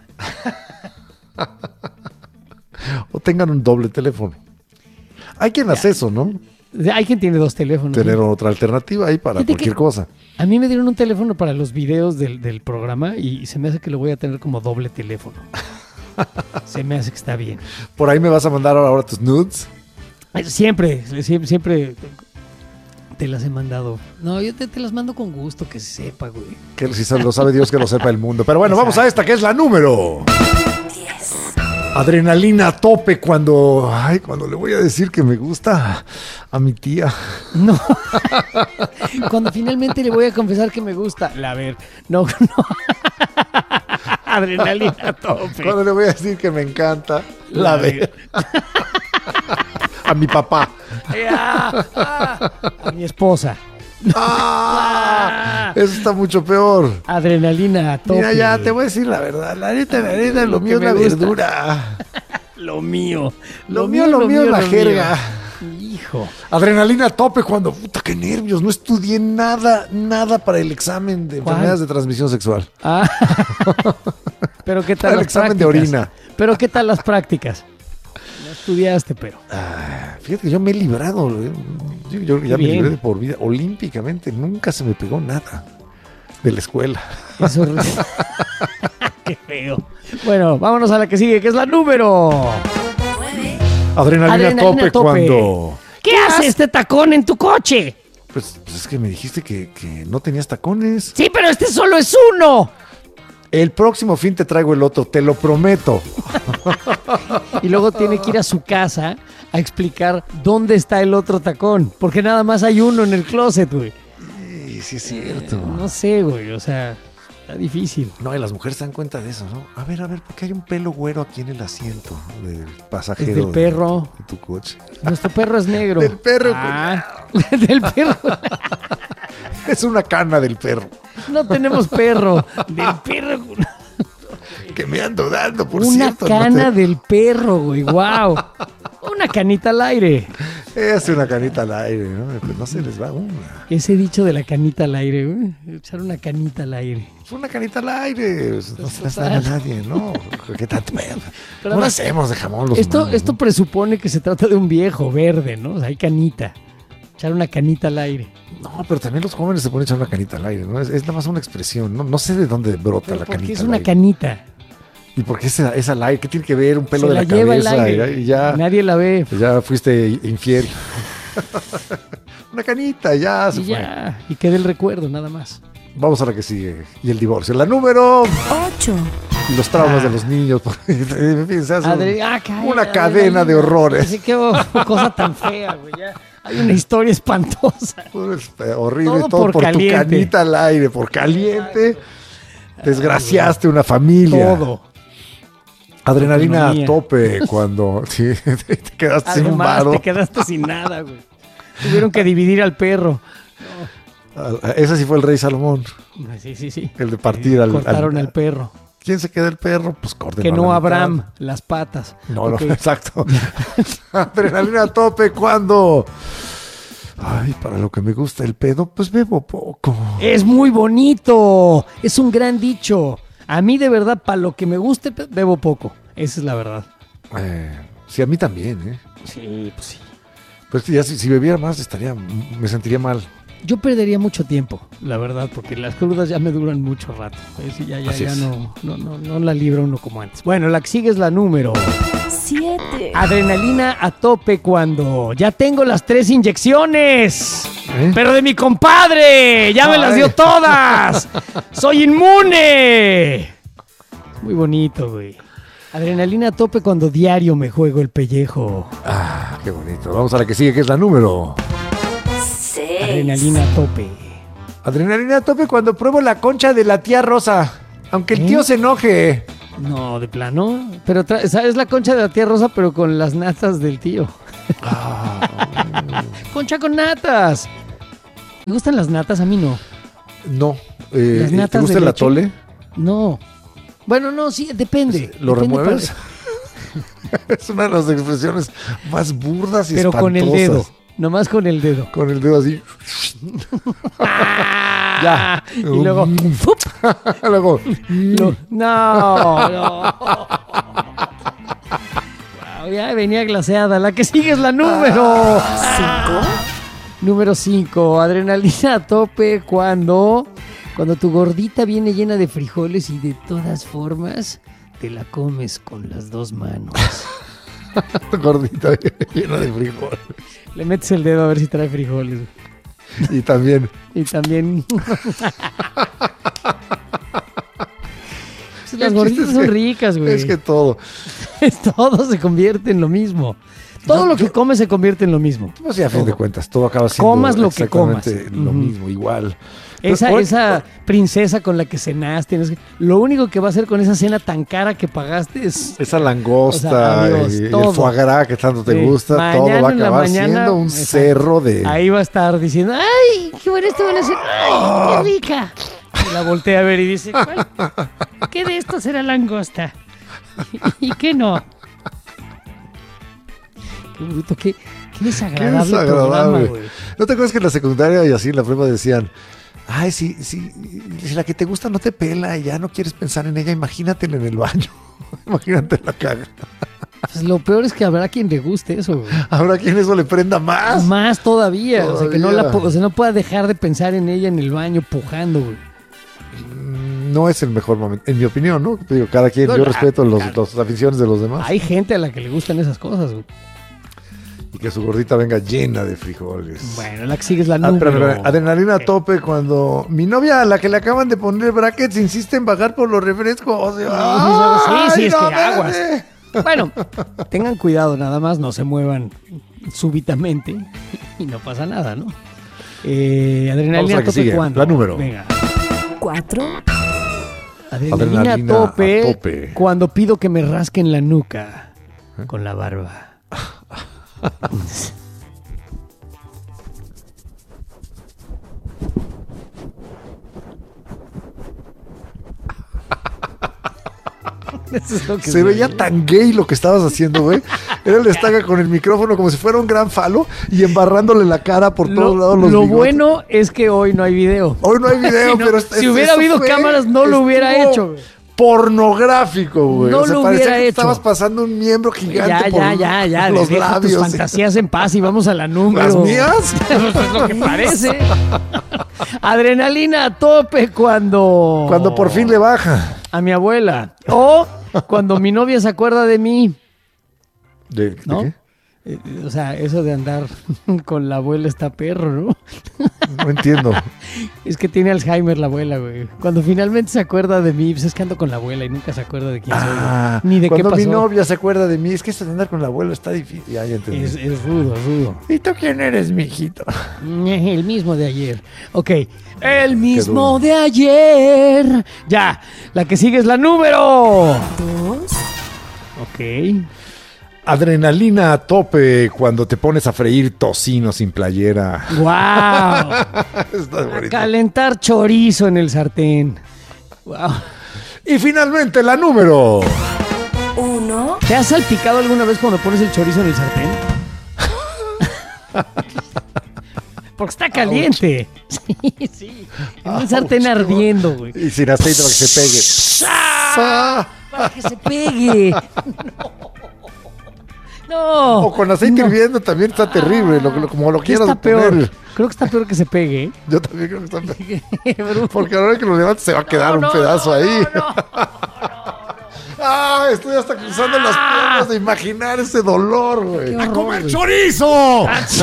D: O tengan un doble teléfono. Hay quien hace eso, ¿no?
C: Hay quien tiene dos teléfonos.
D: Tener
C: ¿no?
D: otra alternativa ahí para
C: Fíjate
D: cualquier
C: que
D: cosa.
C: A mí me dieron un teléfono para los videos del, del programa y se me hace que lo voy a tener como doble teléfono. Se me hace que está bien.
D: ¿Por ahí me vas a mandar ahora tus nudes?
C: Siempre, siempre, siempre te las he mandado. No, yo te, te las mando con gusto, que se sepa, güey.
D: Que si lo sabe Dios, que lo sepa el mundo. Pero bueno, exacto. Vamos a esta, que es la número... diez. Adrenalina a tope cuando... Ay, cuando le voy a decir que me gusta a mi tía.
C: No. Cuando finalmente le voy a confesar que me gusta. A ver, no, no. Adrenalina a tope.
D: Cuando le voy a decir que me encanta la, la ver. A mi papá.
C: Ah, ah, a mi esposa.
D: Ah, eso está mucho peor.
C: Adrenalina a tope.
D: Mira, ya te voy a decir la verdad. La neta, la neta, lo, lo mío es la gusta. Verdura.
C: Lo mío.
D: Lo, lo mío, lo, lo mío es la jerga.
C: Mío. Hijo.
D: Adrenalina a tope cuando, puta, qué nervios. No estudié nada, nada para el examen de ¿cuál? Enfermedades de transmisión sexual.
C: Ah. Pero qué tal
D: el
C: las
D: examen
C: prácticas?
D: De orina.
C: Pero qué tal las prácticas. No estudiaste, pero.
D: Ah, fíjate que yo me he librado. ¿eh? Yo, yo ya bien. Me libré de por vida. Olímpicamente nunca se me pegó nada de la escuela.
C: Eso qué feo. Bueno, vámonos a la que sigue, que es la número.
D: Adrenalina, Adrenalina tope, tope cuando.
C: ¿Qué, ¿Qué hace este tacón en tu coche?
D: Pues, pues es que me dijiste que, que no tenías tacones.
C: Sí, pero este solo es uno.
D: El próximo fin te traigo el otro, te lo prometo.
C: Y luego tiene que ir a su casa a explicar dónde está el otro tacón. Porque nada más hay uno en el closet, güey.
D: Sí, sí es cierto.
C: Eh, no sé, güey, o sea, está difícil.
D: No, y las mujeres se dan cuenta de eso, ¿no? A ver, a ver, ¿por qué hay un pelo güero aquí en el asiento del pasajero?
C: Es del perro.
D: De, de tu coche.
C: Nuestro perro es negro.
D: Del perro.
C: Ah, del perro.
D: Es una cana del perro.
C: No tenemos perro. Del perro.
D: Que me ando dando, por
C: una
D: cierto.
C: Una cana no te... del perro, güey. Wow. Una canita al aire.
D: Es una canita al aire, ¿no? Pues no se les va una.
C: Ese dicho de la canita al aire, güey. Echar una canita al aire.
D: Es una canita al aire. No se les da a nadie, ¿no? ¿Qué tanto?
C: Pero
D: no lo hacemos de jamón los
C: esto,
D: humanos,
C: esto
D: ¿no?
C: presupone que se trata de un viejo verde, ¿no? O sea, hay canita. Echar una canita al aire.
D: No, pero también los jóvenes se ponen a echar una canita al aire, ¿no? Es, es nada más una expresión. No, no sé de dónde brota
C: pero
D: la
C: ¿por qué
D: canita
C: es
D: al
C: una
D: aire?
C: canita?
D: ¿Y por qué es, es al aire? ¿Qué tiene que ver un pelo
C: se
D: de
C: la,
D: la
C: lleva
D: cabeza?
C: El aire.
D: Y ya,
C: nadie la ve.
D: Ya fuiste infiel. Una canita, ya se
C: y
D: fue.
C: Ya, y queda el recuerdo, nada más.
D: Vamos a la que sigue. Y el divorcio. La número
M: ocho.
D: Y los traumas ah. de los niños. En fin, se hace
C: Adri- ah,
D: un, una
C: Adri-
D: cadena
C: Adri-
D: de horrores.
C: Así que oh, cosa tan fea, güey. Ya. Hay una historia espantosa.
D: Horrible,
C: todo,
D: todo
C: por,
D: por tu
C: caliente.
D: canita al aire, por caliente. Desgraciaste una familia.
C: Todo.
D: Adrenalina a tope cuando sí, te quedaste
C: Además,
D: sin un varo.
C: te quedaste sin nada, güey. Tuvieron que dividir al perro.
D: No. Ese sí fue el rey Salomón.
C: Sí, sí, sí.
D: El de partir al...
C: Cortaron
D: al,
C: al perro.
D: ¿Quién se queda el perro? Pues corten.
C: Que no Abraham, las patas.
D: No,
C: okay.
D: no, exacto. Adrenalina a tope, ¿cuándo? Ay, para lo que me gusta el pedo, pues bebo poco.
C: Es muy bonito. Es un gran dicho. A mí, de verdad, para lo que me guste, bebo poco. Esa es la verdad.
D: Eh, sí, a mí también, ¿eh?
C: Sí, pues sí.
D: Pues ya si, si bebiera más, estaría, me sentiría mal.
C: Yo perdería mucho tiempo, la verdad, porque las crudas ya me duran mucho rato. ¿Ves? Ya, ya, ya no, no, no, no la libra uno como antes. Bueno, la que sigue es la número
B: siete.
C: Adrenalina a tope cuando ya tengo las tres inyecciones. ¿Eh? Pero de mi compadre, ya me Ay. las dio todas. Soy inmune. Muy bonito, güey. Adrenalina a tope cuando diario me juego el pellejo.
D: Ah, qué bonito. Vamos a la que sigue, que es la número
B: seis.
C: Adrenalina a tope.
D: Adrenalina a tope cuando pruebo la concha de la tía Rosa. Aunque el ¿Eh? tío se enoje.
C: No, de plano. Pero tra- ¿sabes la concha de la tía Rosa, pero con las natas del tío? Ah. Concha con natas. ¿Te gustan las natas? A mí no.
D: No. Eh, ¿Las natas ¿Te gusta el leche? Atole?
C: No. Bueno, no, sí, depende.
D: ¿Lo
C: depende
D: remueves? Para... Es una de las expresiones más burdas y
C: pero
D: espantosas.
C: Con el dedo. Nomás con el dedo.
D: Con el dedo así.
C: Ya. Y luego.
D: luego.
C: Lo... No, no. Wow, ya venía glaseada. La que sigue es la número
B: cinco.
C: Número cinco. Adrenalina a tope cuando. Cuando tu gordita viene llena de frijoles y de todas formas te la comes con las dos manos.
D: Tu gordita llena de frijoles.
C: Le metes el dedo a ver si trae frijoles.
D: Y también.
C: Y también. Pues las gorditas son ricas, güey.
D: Es que todo.
C: Todo se convierte en lo mismo. Todo no, lo que yo, comes se convierte en lo mismo.
D: Pues sí, a fin de cuentas, todo acaba siendo
C: comas lo que comas.
D: Lo uh-huh. mismo, igual.
C: Esa, Pero, esa princesa con la que cenaste, tienes que, lo único que va a hacer con esa cena tan cara que pagaste es...
D: Esa langosta, o sea, adiós, y, y el foie gras que tanto te sí. gusta, mañana, todo va a acabar mañana, siendo un exacto. cerro de...
C: Ahí va a estar diciendo, ¡ay, qué buena esto van a hacer! ¡Ay, qué rica! Y la voltea a ver y dice, ¿cuál? ¿Qué de esto será langosta? ¿Y qué no? Qué bruto, qué, qué desagradable, qué desagradable. Programa, güey.
D: ¿No te acuerdas que en la secundaria y así en la prueba decían, ay, si, si, si la que te gusta no te pela y ya no quieres pensar en ella, imagínatela en el baño, imagínate la caga?
C: Pues lo peor es que habrá quien le guste eso, güey.
D: Habrá quien eso le prenda más.
C: Más todavía, todavía. O sea, que no, la, o sea, no pueda dejar de pensar en ella en el baño pujando, güey.
D: No es el mejor momento, en mi opinión, ¿no? Digo, cada quien, no, yo no, respeto los, claro. las aficiones de los demás.
C: Hay gente a la que le gustan esas cosas, güey.
D: Y que su gordita venga llena de frijoles.
C: Bueno, la que sigue es la número.
D: Ah, pero, pero, adrenalina a tope cuando mi novia, a la que le acaban de poner brackets, insiste en bajar por los refrescos. O sea,
C: sí, sí,
D: ay,
C: es
D: no,
C: que aguas. Bueno, tengan cuidado, nada más, no se muevan súbitamente y no pasa nada, ¿no? Eh, adrenalina a tope, sigue, ¿cuándo?
D: La número.
C: Venga.
B: Cuatro.
C: Adrenalina, adrenalina a, tope a tope cuando pido que me rasquen la nuca ¿Eh? Con la barba. Eso es lo que
D: se, se veía tan gay lo que estabas haciendo, güey. Era el destaca con el micrófono como si fuera un gran falo y embarrándole la cara por todos
C: lo,
D: lados los
C: Lo
D: bigotes.
C: Bueno es que hoy no hay video.
D: Hoy no hay video,
C: si no,
D: pero...
C: Si hubiera habido fue, cámaras no lo hubiera hecho, güey.
D: Pornográfico, güey.
C: No
D: o sea,
C: lo
D: parecía
C: hubiera
D: que
C: hecho.
D: Estabas pasando un miembro gigante
C: ya,
D: por
C: ya, ya, ya,
D: los
C: deja
D: labios.
C: Tus fantasías en paz y vamos a la número.
D: ¿Las mías?
C: Eso es lo que parece. Adrenalina a tope cuando...
D: Cuando por fin le baja.
C: A mi abuela. O cuando mi novia se acuerda de mí.
D: ¿De, ¿de
C: ¿no?
D: qué?
C: Eh, o sea, eso de andar con la abuela está perro, ¿no?
D: No entiendo.
C: Es que tiene Alzheimer la abuela, güey. Cuando finalmente se acuerda de mí, pues es que ando con la abuela y nunca se acuerda de quién
D: ah,
C: soy. Ni de qué pasó.
D: Cuando mi novia se acuerda de mí, es que eso de andar con la abuela está difícil. Ya, ya entendí.
C: Es, es rudo, rudo.
D: ¿Y tú quién eres, mijito?
C: El mismo de ayer. Ok. El mismo de ayer. Ya. La que sigue es la número
B: dos.
C: Ok.
D: Adrenalina a tope cuando te pones a freír tocino sin playera.
C: ¡Wow! Calentar chorizo en el sartén. ¡Wow!
D: Y finalmente la número
B: uno.
C: ¿Te has salpicado alguna vez cuando pones el chorizo en el sartén? Porque está caliente. Sí, sí. En un sartén ardiendo, güey.
D: Y sin aceite para que se pegue.
C: ¡Ah! Para que se pegue. No. No.
D: O con aceite
C: no.
D: hirviendo también está terrible, lo, lo, como lo quieras
C: está
D: poner.
C: Peor? Creo que está peor que se pegue.
D: Yo también creo que está peor. Porque ahora que lo levantes se va a quedar no, un no, pedazo no, ahí. No, no, no, no. Ah, estoy hasta cruzando ah. las piernas de imaginar ese dolor, güey. ¡A comer chorizo!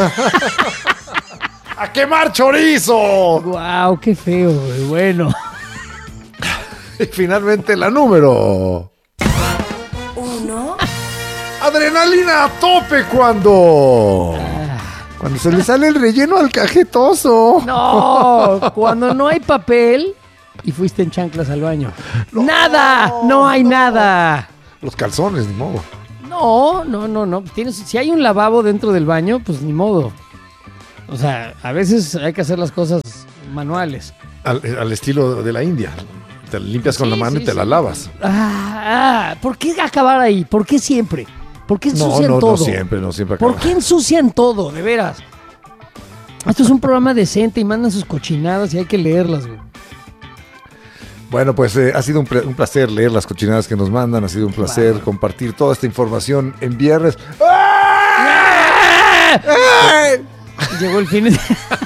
D: ¡A quemar chorizo!
C: ¡Guau! ¡Qué feo, güey! Bueno.
D: Y finalmente la número
B: uno.
D: Adrenalina a tope cuando cuando se le sale el relleno al cajetoso.
C: No, cuando no hay papel y fuiste en chanclas al baño. No, nada, no hay no. nada.
D: Los calzones, ni modo.
C: No, no, no, no. Tienes, si hay un lavabo dentro del baño, pues ni modo. O sea, a veces hay que hacer las cosas manuales.
D: Al, al estilo de la India. Te la limpias con sí, la mano sí, y te sí. la lavas.
C: Ah, ah, ¿por qué acabar ahí? ¿Por qué siempre? ¿Por qué ensucian
D: no, no,
C: todo?
D: No, siempre, no siempre acaba.
C: ¿Por qué ensucian todo? De veras. Esto es un programa decente y mandan sus cochinadas y hay que leerlas, güey.
D: Bueno, pues eh, ha sido un, un placer leer las cochinadas que nos mandan. Ha sido un placer wow. compartir toda esta información en viernes. ¡Ah! ¡Ah!
C: Llegó el fin de...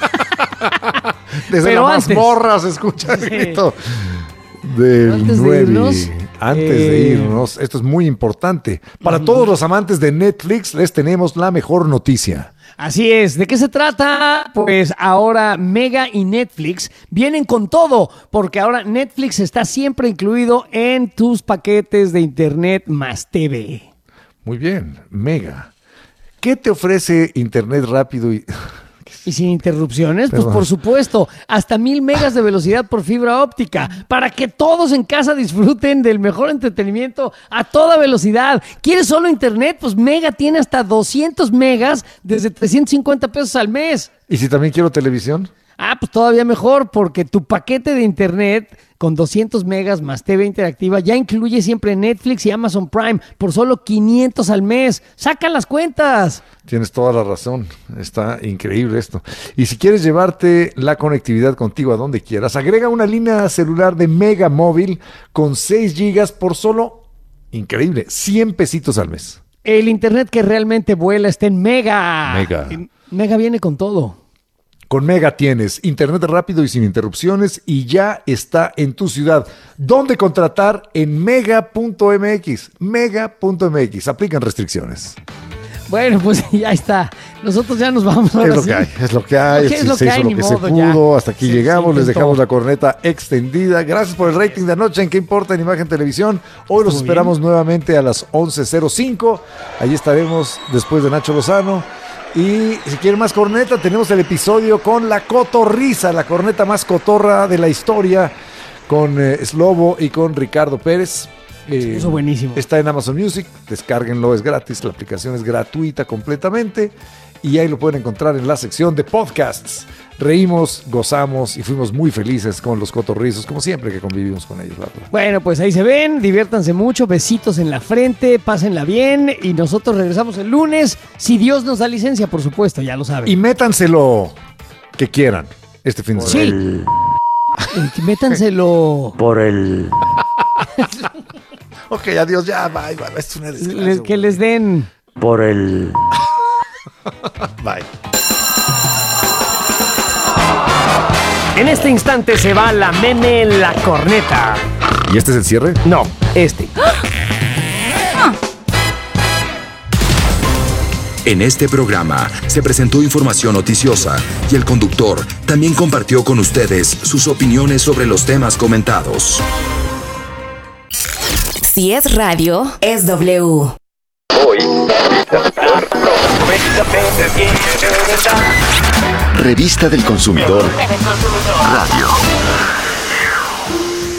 D: Desde
C: Pero
D: la
C: antes.
D: mazmorra se escucha el grito. Del
C: antes
D: nueve.
C: De irnos,
D: antes
C: eh...
D: de irnos, esto es muy importante. Para uh-huh. todos los amantes de Netflix, les tenemos la mejor noticia.
C: Así es. ¿De qué se trata? Pues ahora Mega y Netflix vienen con todo, porque ahora Netflix está siempre incluido en tus paquetes de internet más T V.
D: Muy bien, Mega. ¿Qué te ofrece internet rápido y...
C: ¿Y sin interrupciones?
D: Perdón.
C: Pues por supuesto, hasta mil megas de velocidad por fibra óptica, para que todos en casa disfruten del mejor entretenimiento a toda velocidad. ¿Quieres solo internet? Pues Mega tiene hasta doscientos megas desde trescientos cincuenta pesos al mes.
D: ¿Y si también quiero televisión?
C: Ah, pues todavía mejor, porque tu paquete de internet con doscientos megas más T V interactiva ya incluye siempre Netflix y Amazon Prime por solo quinientos al mes. ¡Saca las cuentas!
D: Tienes toda la razón. Está increíble esto. Y si quieres llevarte la conectividad contigo a donde quieras, agrega una línea celular de Mega Móvil con seis gigas por solo, increíble, cien pesitos al mes.
C: El internet que realmente vuela está en Mega.
D: Mega.
C: Mega viene con todo.
D: Con Mega tienes internet rápido y sin interrupciones y ya está en tu ciudad. ¿Dónde contratar? En mega punto m x. mega punto m x. Aplican restricciones.
C: Bueno, pues ya está. Nosotros ya nos vamos.
D: Es lo que hay, es lo que hay.
C: Es lo
D: se
C: que
D: hizo
C: hay,
D: lo
C: ni
D: que
C: modo,
D: se pudo.
C: ya.
D: Hasta aquí
C: Sí,
D: llegamos.
C: sí,
D: Les dejamos
C: todo.
D: la corneta extendida. Gracias por el rating de anoche en ¿Qué importa en Imagen Televisión? Hoy los
C: Muy
D: esperamos
C: bien.
D: nuevamente a las once cero cinco. Allí estaremos después de Nacho Lozano. Y si quieren más corneta, tenemos el episodio con la cotorriza, la corneta más cotorra de la historia, con eh, Slobo y con Ricardo Pérez. Eh,
C: Eso buenísimo.
D: Está en Amazon Music, descárguenlo, es gratis, la aplicación es gratuita completamente y ahí lo pueden encontrar en la sección de podcasts. Reímos, gozamos y fuimos muy felices con los cotorrizos, como siempre que convivimos con ellos. ¿Verdad?
C: Bueno, pues ahí se ven, diviértanse mucho, besitos en la frente, pásenla bien y nosotros regresamos el lunes, si Dios nos da licencia, por supuesto, ya lo saben.
D: Y métanselo que quieran este fin de semana.
C: Sí. Métanselo.
D: Por el... Ok, adiós, ya, bye, bye. Es una desgracia,
C: Les, que les den.
D: Por el... Bye.
C: En este instante se va la meme la corneta.
D: ¿Y este es el cierre?
C: No, este.
A: En este programa se presentó información noticiosa y el conductor también compartió con ustedes sus opiniones sobre los temas comentados.
B: Si es radio, es W.
A: Hoy. Revista del Consumidor Radio.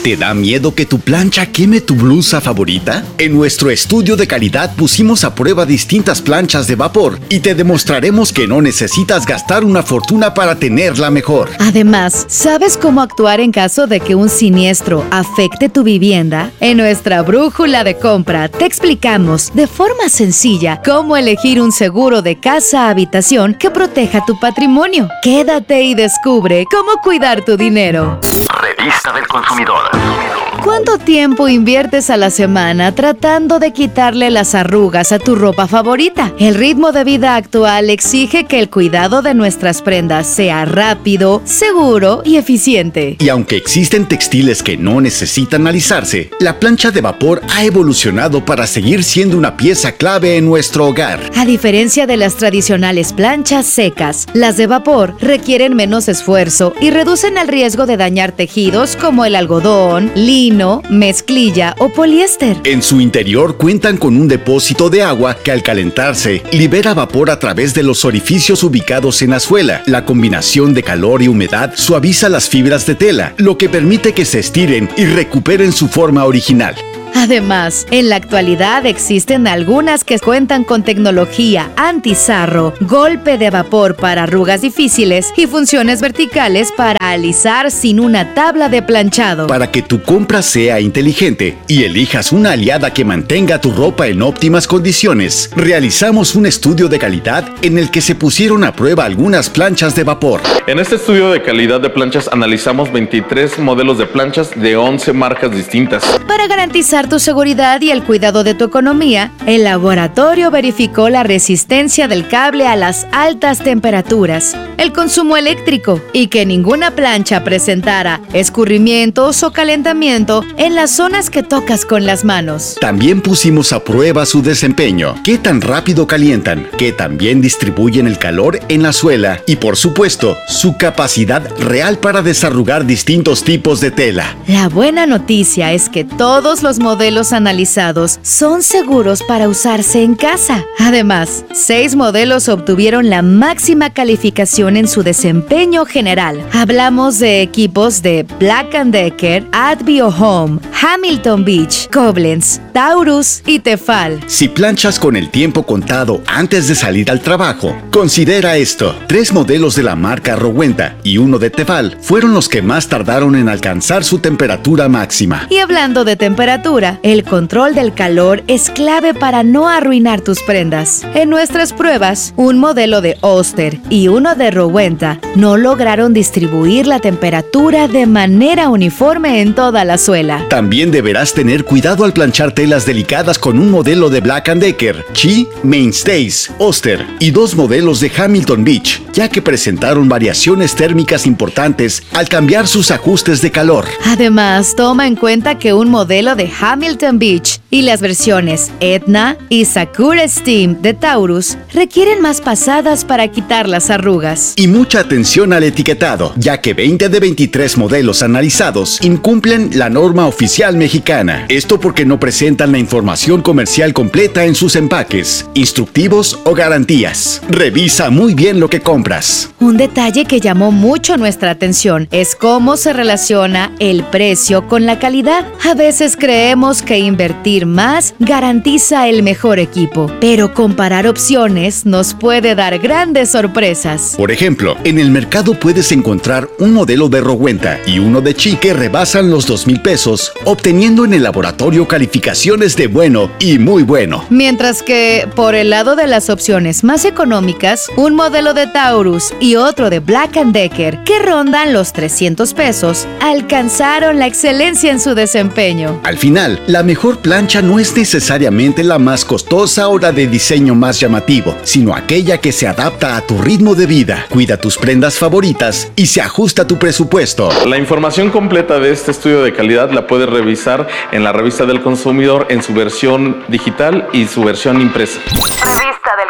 R: ¿Te da miedo que tu plancha queme tu blusa favorita? En nuestro estudio de calidad pusimos a prueba distintas planchas de vapor y te demostraremos que no necesitas gastar una fortuna para tenerla mejor.
S: Además, ¿sabes cómo actuar en caso de que un siniestro afecte tu vivienda? En nuestra brújula de compra te explicamos de forma sencilla cómo elegir un seguro de casa-habitación que proteja tu patrimonio. Quédate y descubre cómo cuidar tu dinero.
R: Revista del Consumidor.
S: ¿Cuánto tiempo inviertes a la semana tratando de quitarle las arrugas a tu ropa favorita? El ritmo de vida actual exige que el cuidado de nuestras prendas sea rápido, seguro y eficiente.
R: Y aunque existen textiles que no necesitan alisarse, la plancha de vapor ha evolucionado para seguir siendo una pieza clave en nuestro hogar.
S: A diferencia de las tradicionales planchas secas, las de vapor requieren menos esfuerzo y reducen el riesgo de dañar tejidos como el algodón, lino, mezclilla o poliéster.
R: En su interior cuentan con un depósito de agua que al calentarse libera vapor a través de los orificios ubicados en la suela. La combinación de calor y humedad suaviza las fibras de tela, lo que permite que se estiren y recuperen su forma original.
S: Además, en la actualidad existen algunas que cuentan con tecnología anti-sarro, golpe de vapor para arrugas difíciles y funciones verticales para alisar sin una tabla de planchado.
R: Para que tu compra sea inteligente y elijas una aliada que mantenga tu ropa en óptimas condiciones, realizamos un estudio de calidad en el que se pusieron a prueba algunas planchas de vapor.
T: En este estudio de calidad de planchas analizamos veintitrés modelos de planchas de once marcas distintas.
S: Para garantizar tu seguridad y el cuidado de tu economía, el laboratorio verificó la resistencia del cable a las altas temperaturas, el consumo eléctrico y que ninguna plancha presentara escurrimientos o calentamiento en las zonas que tocas con las manos.
R: También pusimos a prueba su desempeño, qué tan rápido calientan, qué tan bien distribuyen el calor en la suela y, por supuesto, su capacidad real para desarrugar distintos tipos de tela.
S: La buena noticia es que todos los modelos analizados son seguros para usarse en casa. Además, seis modelos obtuvieron la máxima calificación en su desempeño general. Hablamos de equipos de Black and Decker, Advio Home, Hamilton Beach, Koblenz, Taurus y Tefal.
R: Si planchas con el tiempo contado antes de salir al trabajo, considera esto. Tres modelos de la marca Rowenta y uno de Tefal fueron los que más tardaron en alcanzar su temperatura máxima.
S: Y hablando de temperatura, el control del calor es clave para no arruinar tus prendas. En nuestras pruebas, un modelo de Oster y uno de Rowenta no lograron distribuir la temperatura de manera uniforme en toda la suela.
R: También deberás tener cuidado al planchar telas delicadas con un modelo de Black and Decker, Chi, Mainstays, Oster y dos modelos de Hamilton Beach, ya que presentaron variaciones térmicas importantes al cambiar sus ajustes de calor.
S: Además, toma en cuenta que un modelo de Hamilton Beach y las versiones Etna y Sakura Steam de Taurus requieren más pasadas para quitar las arrugas.
R: Y mucha atención al etiquetado, ya que veinte de veintitrés modelos analizados incumplen la norma oficial mexicana. Esto porque no presentan la información comercial completa en sus empaques, instructivos o garantías. Revisa muy bien lo que compras.
S: Un detalle que llamó mucho nuestra atención es cómo se relaciona el precio con la calidad. A veces creemos que invertir más garantiza el mejor equipo, pero comparar opciones nos puede dar grandes sorpresas.
R: Por ejemplo, en el mercado puedes encontrar un modelo de Rowenta y uno de Chi que rebasan los dos mil pesos, obteniendo en el laboratorio calificaciones de bueno y muy bueno.
S: Mientras que, por el lado de las opciones más económicas, un modelo de Taurus y otro de Black and Decker, que rondan los trescientos pesos, alcanzaron la excelencia en su desempeño.
R: Al final, la mejor plancha no es necesariamente la más costosa o la de diseño más llamativo, sino aquella que se adapta a tu ritmo de vida, cuida tus prendas favoritas y se ajusta a tu presupuesto.
T: La información completa de este estudio de calidad la puedes revisar en la Revista del Consumidor en su versión digital y su versión impresa.
L: Revista del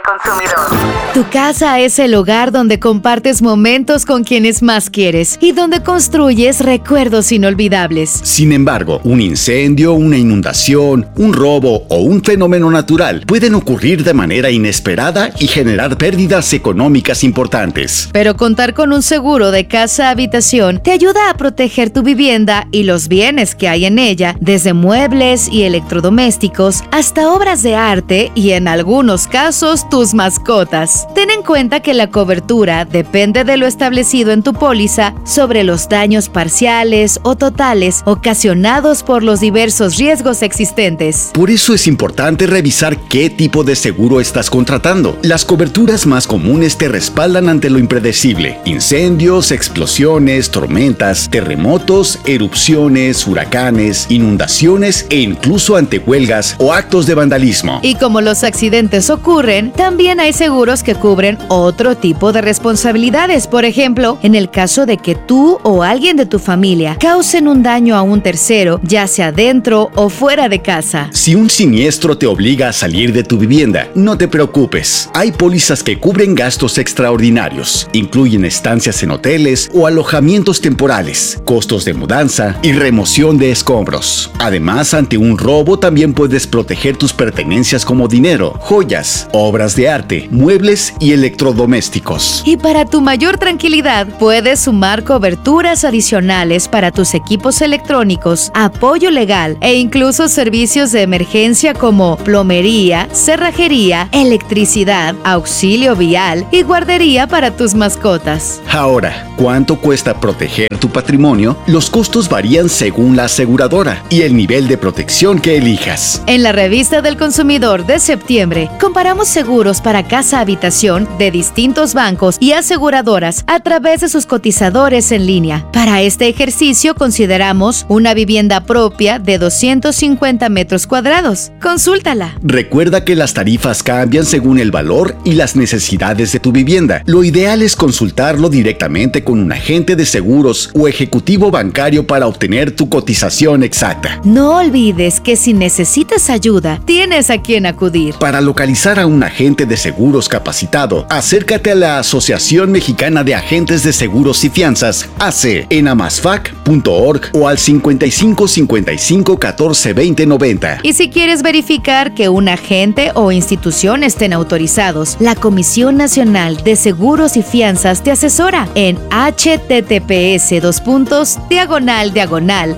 O: Consumidor.
S: Tu casa es el hogar donde compartes momentos con quienes más quieres y donde construyes recuerdos inolvidables.
R: Sin embargo, un incendio, una inundación, un robo o un fenómeno natural pueden ocurrir de manera inesperada y generar pérdidas económicas importantes.
S: Pero contar con un seguro de casa-habitación te ayuda a proteger tu vivienda y los bienes que hay en ella, desde muebles y electrodomésticos hasta obras de arte y en algunos casos tus mascotas. Ten en cuenta que la cobertura depende de lo establecido en tu póliza sobre los daños parciales o totales ocasionados por los diversos riesgos existentes.
R: Por eso es importante revisar qué tipo de seguro estás contratando. Las coberturas más comunes te respaldan ante lo impredecible: incendios, explosiones, tormentas, terremotos, erupciones, huracanes, inundaciones e incluso ante huelgas o actos de vandalismo.
S: Y como los accidentes ocurren, también hay seguros que cubren otro tipo de responsabilidades. Por ejemplo, en el caso de que tú o alguien de tu familia causen un daño a un tercero, ya sea dentro o fuera de casa.
R: Si un siniestro te obliga a salir de tu vivienda, no te preocupes. Hay pólizas que cubren gastos extraordinarios. Incluyen estancias en hoteles o alojamientos temporales, costos de mudanza y remoción de escombros. Además, ante un robo también puedes proteger tus pertenencias como dinero, joyas, obras de arte, muebles y electrodomésticos.
S: Y para tu mayor tranquilidad, puedes sumar coberturas adicionales para tus equipos electrónicos, apoyo legal e incluso servicios de emergencia como plomería, cerrajería, electricidad, auxilio vial y guardería para tus mascotas.
R: Ahora, ¿cuánto cuesta proteger tu patrimonio? Los costos varían según la aseguradora y el nivel de protección que elijas.
S: En la Revista del Consumidor de septiembre, comparamos seguros para casa-habitación de distintos bancos y aseguradoras a través de sus cotizadores en línea. Para este ejercicio consideramos una vivienda propia de doscientos cincuenta metros cuadrados. Consúltala.
R: Recuerda que las tarifas cambian según el valor y las necesidades de tu vivienda. Lo ideal es consultarlo directamente con un agente de seguros o ejecutivo bancario para obtener tu cotización exacta.
S: No olvides que si necesitas ayuda, tienes a quien acudir.
R: Para localizar a un agente de seguros capacitado, acércate a la Asociación Mexicana de Agentes de Seguros y Fianzas, A C E, en amasfac punto org o al cincuenta y cinco cincuenta y cinco catorce veinte noventa.
S: Y si quieres verificar que un agente o institución estén autorizados, la Comisión Nacional de Seguros y Fianzas te asesora en https dos puntos diagonal diagonal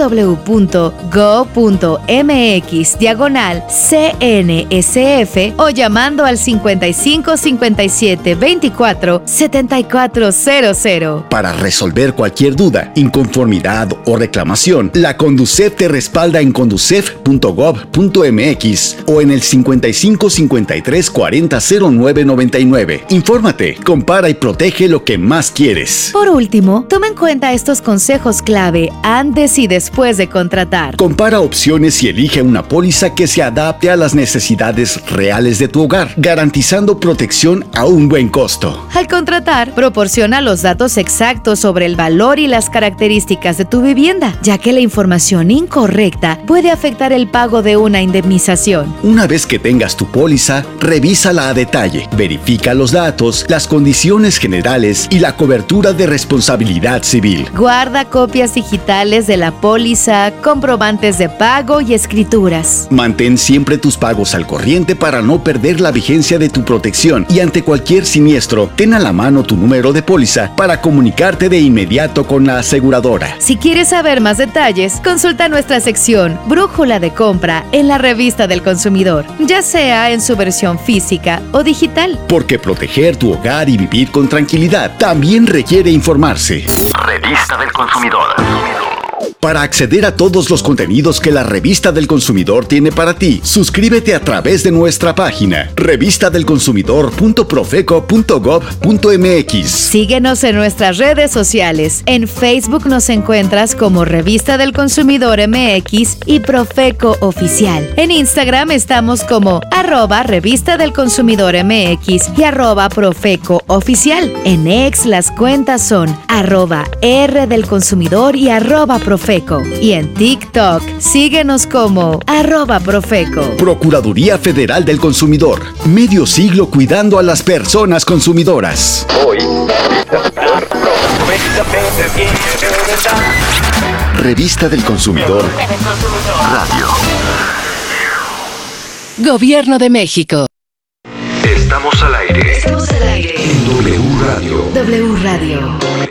S: www.go.mx diagonal cnsf o llamando al cincuenta y cinco cincuenta y siete veinticuatro setenta y cuatro cero cero.
R: Para resolver cualquier duda, inconformidad o reclamación, la Conducef te respalda en conducef punto gov punto mx o en el cincuenta y cinco cincuenta y tres cuarenta cero nueve noventa y nueve. Infórmate, compara y protege lo que más quieres.
S: Por último, toma en cuenta estos consejos clave antes y después de contratar.
R: Compara opciones y elige una póliza que se adapte a las necesidades reales de tu hogar, garantizando protección a un buen costo.
S: Al contratar, proporciona los datos exactos sobre el valor y las características de tu vivienda, ya que la información incorrecta puede afectar el pago de una indemnización.
R: Una vez que tengas tu póliza, revísala a detalle, verifica los datos, las condiciones generales y la cobertura de responsabilidad civil.
S: Guarda copias digitales de la póliza, comprobantes de pago y escrituras.
R: Mantén siempre tus pagos al corriente para no perder la vigencia de tu protección y ante cualquier siniestro, ten a la mano tu número de póliza para comunicarte de inmediato con la aseguradora.
S: Si quieres saber más detalles, consulta nuestra sección Brújula de Compra en la Revista del Consumidor, ya sea en su versión física o digital.
R: Porque proteger tu hogar y vivir con tranquilidad también requiere informarse.
U: Revista del Consumidor.
R: Para acceder a todos los contenidos que la Revista del Consumidor tiene para ti, suscríbete a través de nuestra página revista del consumidor punto profeco punto gov punto mx.
S: Síguenos en nuestras redes sociales. En Facebook nos encuentras como Revista del Consumidor M X y Profeco Oficial. En Instagram estamos como arroba Revista del Consumidor M X y arroba Profeco Oficial. En X las cuentas son arroba R del Consumidor y arroba Profeco. Profeco. Y en TikTok, síguenos como arroba Profeco.
R: Procuraduría Federal del Consumidor. Medio siglo cuidando a las personas consumidoras. Hoy. Revista del Consumidor. Radio.
S: Gobierno de México.
U: Estamos al aire.
S: Estamos al aire.
A: En W Radio.
S: W Radio.